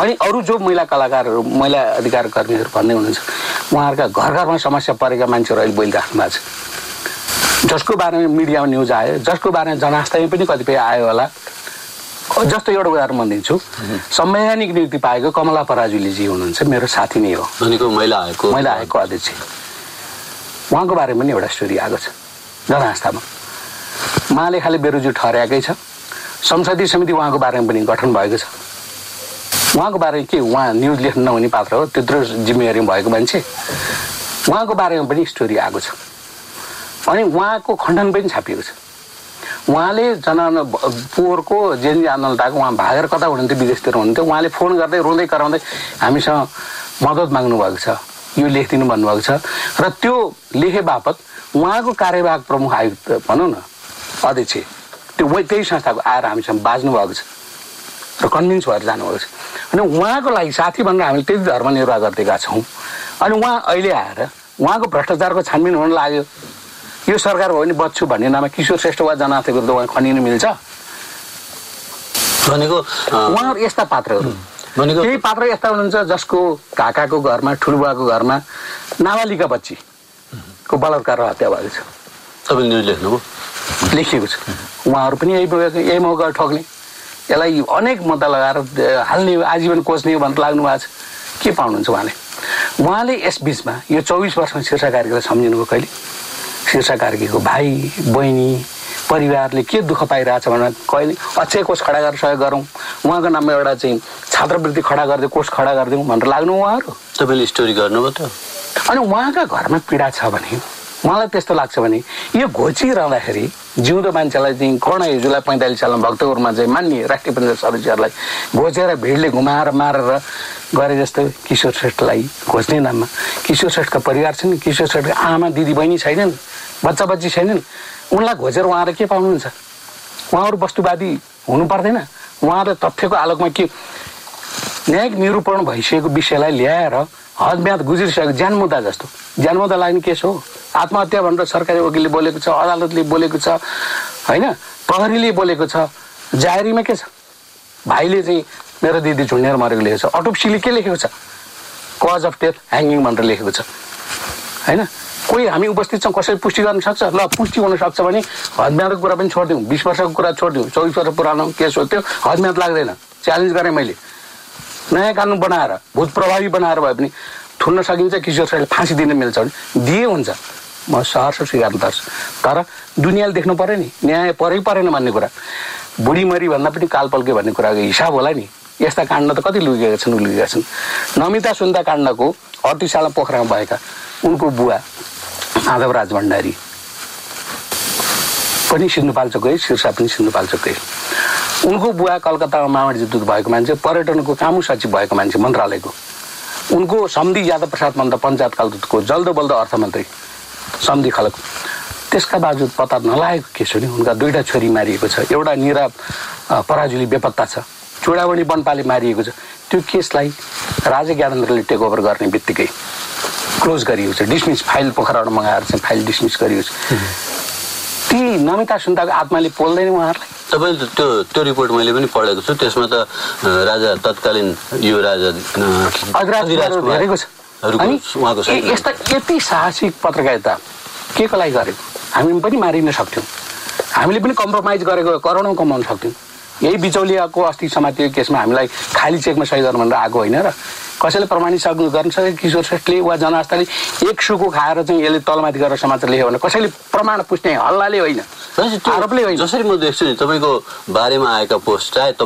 अनि अरू जो महिला कलाकारहरू महिला अधिकार कर्मीहरू भन्ने हुनुहुन्छ उहाँहरूका घर घरमा समस्या परेका मान्छेहरू अहिले बोलिराख्नु भएको छ, जसको बारेमा मिडियामा न्युज आयो, जसको बारेमा जनआस्थामा पनि कतिपय आयो होला। जस्तो एउटा उदाहरण म दिन्छु, संवैधानिक नियुक्ति पाएको कमला पराजुलीजी हुनुहुन्छ, मेरो साथी नै हो,
महिला आयोगको
अध्यक्ष। उहाँको बारेमा पनि एउटा स्टोरी आएको छ जनआस्थामा। महालेखाले बेरोजगार ठहर्याएकै छ, संसदीय समिति उहाँको बारेमा पनि गठन भएको छ। उहाँको बारेमा के उहाँ न्युज लेख्न नहुने पात्र हो, त्यत्रो जिम्मेवारी भएको मान्छे, उहाँको बारेमा पनि स्टोरी आएको छ। अनि उहाँको खण्डन पनि छापिएको छ। उहाँले पोहोरको जेएनजी आन्दोलनताको उहाँ भागेर कता हुनुहुन्थ्यो, विदेशतिर हुनुहुन्थ्यो, उहाँले फोन गर्दै रोँदै कराउँदै हामीसँग मद्दत माग्नु भएको छ, यो लेखिदिनु भन्नुभएको छ। र त्यो लेखे बापत उहाँको कार्यवाहक प्रमुख आयुक्त भनौँ न अध्यक्ष त्यो त्यही संस्थाको आएर हामीसँग बाज्नु भएको छ र कन्भिन्स भएर जानुभएको छ। अनि उहाँको लागि साथी भनेर हामीले त्यति धर्म निर्वाह गरिदिएका छौँ। अनि उहाँ अहिले आएर उहाँको भ्रष्टाचारको छानबिन हुन लाग्यो, यो सरकार भयो भने बच्छु भन्ने नाममा किशोर श्रेष्ठ वा जनआस्थाको विरुद्ध उहाँ खनिनु मिल्छ
भनेको?
उहाँहरू यस्ता पात्रहरू, केही पात्र यस्ता हुनुहुन्छ जसको काकाको घरमा ठुलबुवाको घरमा नाबालिका बच्चीको बलात्कार र हत्या भएको छ।
तपाईँले न्युज लेख्नुभयो?
लेखिएको छ। उहाँहरू पनि यही मौका ठोक्ने, यसलाई अनेक मुद्दा लगाएर हाल्ने, आजीवन कोच्ने भनेर लाग्नु भएको छ। के पाउनुहुन्छ उहाँले यस बिचमा यो 24 वर्षमा शीर्षा कार्कीलाई सम्झिनुभयो कहिले? शीर्षा कार्कीको भाइ बहिनी परिवारले के दुःख पाइरहेछ भनेर कहिले अक्षय कोष खडा गरेर सहयोग गरौँ, उहाँको नाममा एउटा चाहिँ छात्रवृत्ति खडा गरिदिउँ, कोष खडा गरिदिउँ भनेर लाग्नु उहाँहरू।
तपाईँले स्टोरी गर्नुभयो त?
अनि उहाँका घरमा पीडा छ भने मलाई त्यस्तो लाग्छ भने यो घोचिरहँदाखेरि जिउँदो मान्छेलाई चाहिँ कर्ण जुलाई 45 सालमा भक्तपुरमा चाहिँ मान्ने राष्ट्रिय पञ्चायत सदस्यहरूलाई घोचेर भिडले घुमाएर मारेर गरे जस्तो किशोर श्रेष्ठलाई घोच्ने नाममा किशोर श्रेष्ठका परिवार छन्, किशोर श्रेष्ठका आमा दिदी बहिनी छैनन्, बच्चा बच्ची छैनन्, उनलाई घोचेर उहाँहरू के पाउनुहुन्छ? उहाँहरू वस्तुवादी हुनु पर्दैन? उहाँहरूले तथ्यको आलोकमा के न्यायिक निरूपण भइसकेको विषयलाई ल्याएर हदम्याद गुज्रिसकेको ज्यान मुद्दा जस्तो, ज्यान मुद्दा लाग्ने केस हो। आत्महत्या भनेर सरकारी वकिलले बोलेको छ, अदालतले बोलेको छ, होइन, प्रहरीले बोलेको छ, जाहेरीमा के छ? भाइले चाहिँ मेरो दिदी झुन्डेर मरेको लेखेको छ, अटोप्सीले के लेखेको छ? कज अफ डेथ ह्याङ्गिङ भनेर लेखेको छ, होइन। कोही हामी उपस्थित छौँ, कसैले पुष्टि गर्न सक्छ? ल पुष्टि हुन सक्छ भने हदम्यादको कुरा पनि छोडिदिउँ, 20 वर्षको कुरा छोडिदिउँ, 24 वर्ष पुरानो केस हो, त्यो हदम्याद लाग्दैन। च्यालेन्ज गरेँ मैले, नयाँ कानुन बनाएर भूत प्रभावी बनाएर भए पनि थुन्न सकिन्छ, किशोर श्रेष्ठले फाँसी दिन मिल्छ भने दिए हुन्छ, म सहर्ष स्वीकार्नु पर्छ। तर दुनियाँले देख्नु पऱ्यो नि, न्याय परेन भन्ने कुरा, बुढीमरी भन्दा पनि कालपल्के भन्ने कुराको हिसाब होला नि। यस्ता काण्ड त कति लुकेका छन्। नमिता सुन्दा काण्डको 38 सालमा पोखरामा भएका उनको बुवा माधवराज भण्डारी पनि सिन्धुपाल्चोकै, शीर्षा पनि सिन्धुपाल्चोकै। उनको बुवा कलकत्तामा मावडी दूत भएको मान्छे, पर्यटनको कामु सचिव भएको मान्छे मन्त्रालयको। उनको सम्धि यादव प्रसाद मन्द पञ्चायत कालदूतको जल्दो बल्दो अर्थमन्त्री सम्धि खलक। त्यसका बावजुद पत्ता नलागेको केस हो नि। उनका 2टा छोरी मारिएको छ, एउटा निरा पराजुली बेपत्ता छ, चुडावडी वनपाले मारिएको छ। त्यो केसलाई राजा ज्ञानेन्द्रले टेक ओभर गर्ने बित्तिकै क्लोज गरिएको छ, डिसमिस फाइल पोखराबाट मगाएर चाहिँ फाइल डिसमिस गरिएको छ। ती नमिता सुन्दाको आत्माले पोल्दैन उहाँहरूलाई।
तपाईँले त्यो रिपोर्ट मैले पनि पढेको छु, त्यसमा त राजा तत्कालीन यो राजा
धेरैको छ। अनि यस्ता यति साहसिक पत्रकारिता के को लागि गरेको? हामी पनि मारिन सक्थ्यौँ, हामीले पनि कम्प्रोमाइज गरेको करोडौँ कमाउन सक्थ्यौँ। यही बिचौलियाको अस्ति समातिको केसमा हामीलाई खाली चेकमा सही गर्नु भनेर आएको होइन र कसैले प्रमाणित गर्न सक्यो? किशोर श्रेष्ठले वा जनआस्थाले एक सुको खाएर चाहिँ यसले तलमाथि गरेर समाचार लेख्यो भने कसैले प्रमाण पुष्ने हल्लाले होइन, आरोपले होइन।
जसरी म देख्छु नि तपाईँको बारेमा आएका पोस्ट चाहे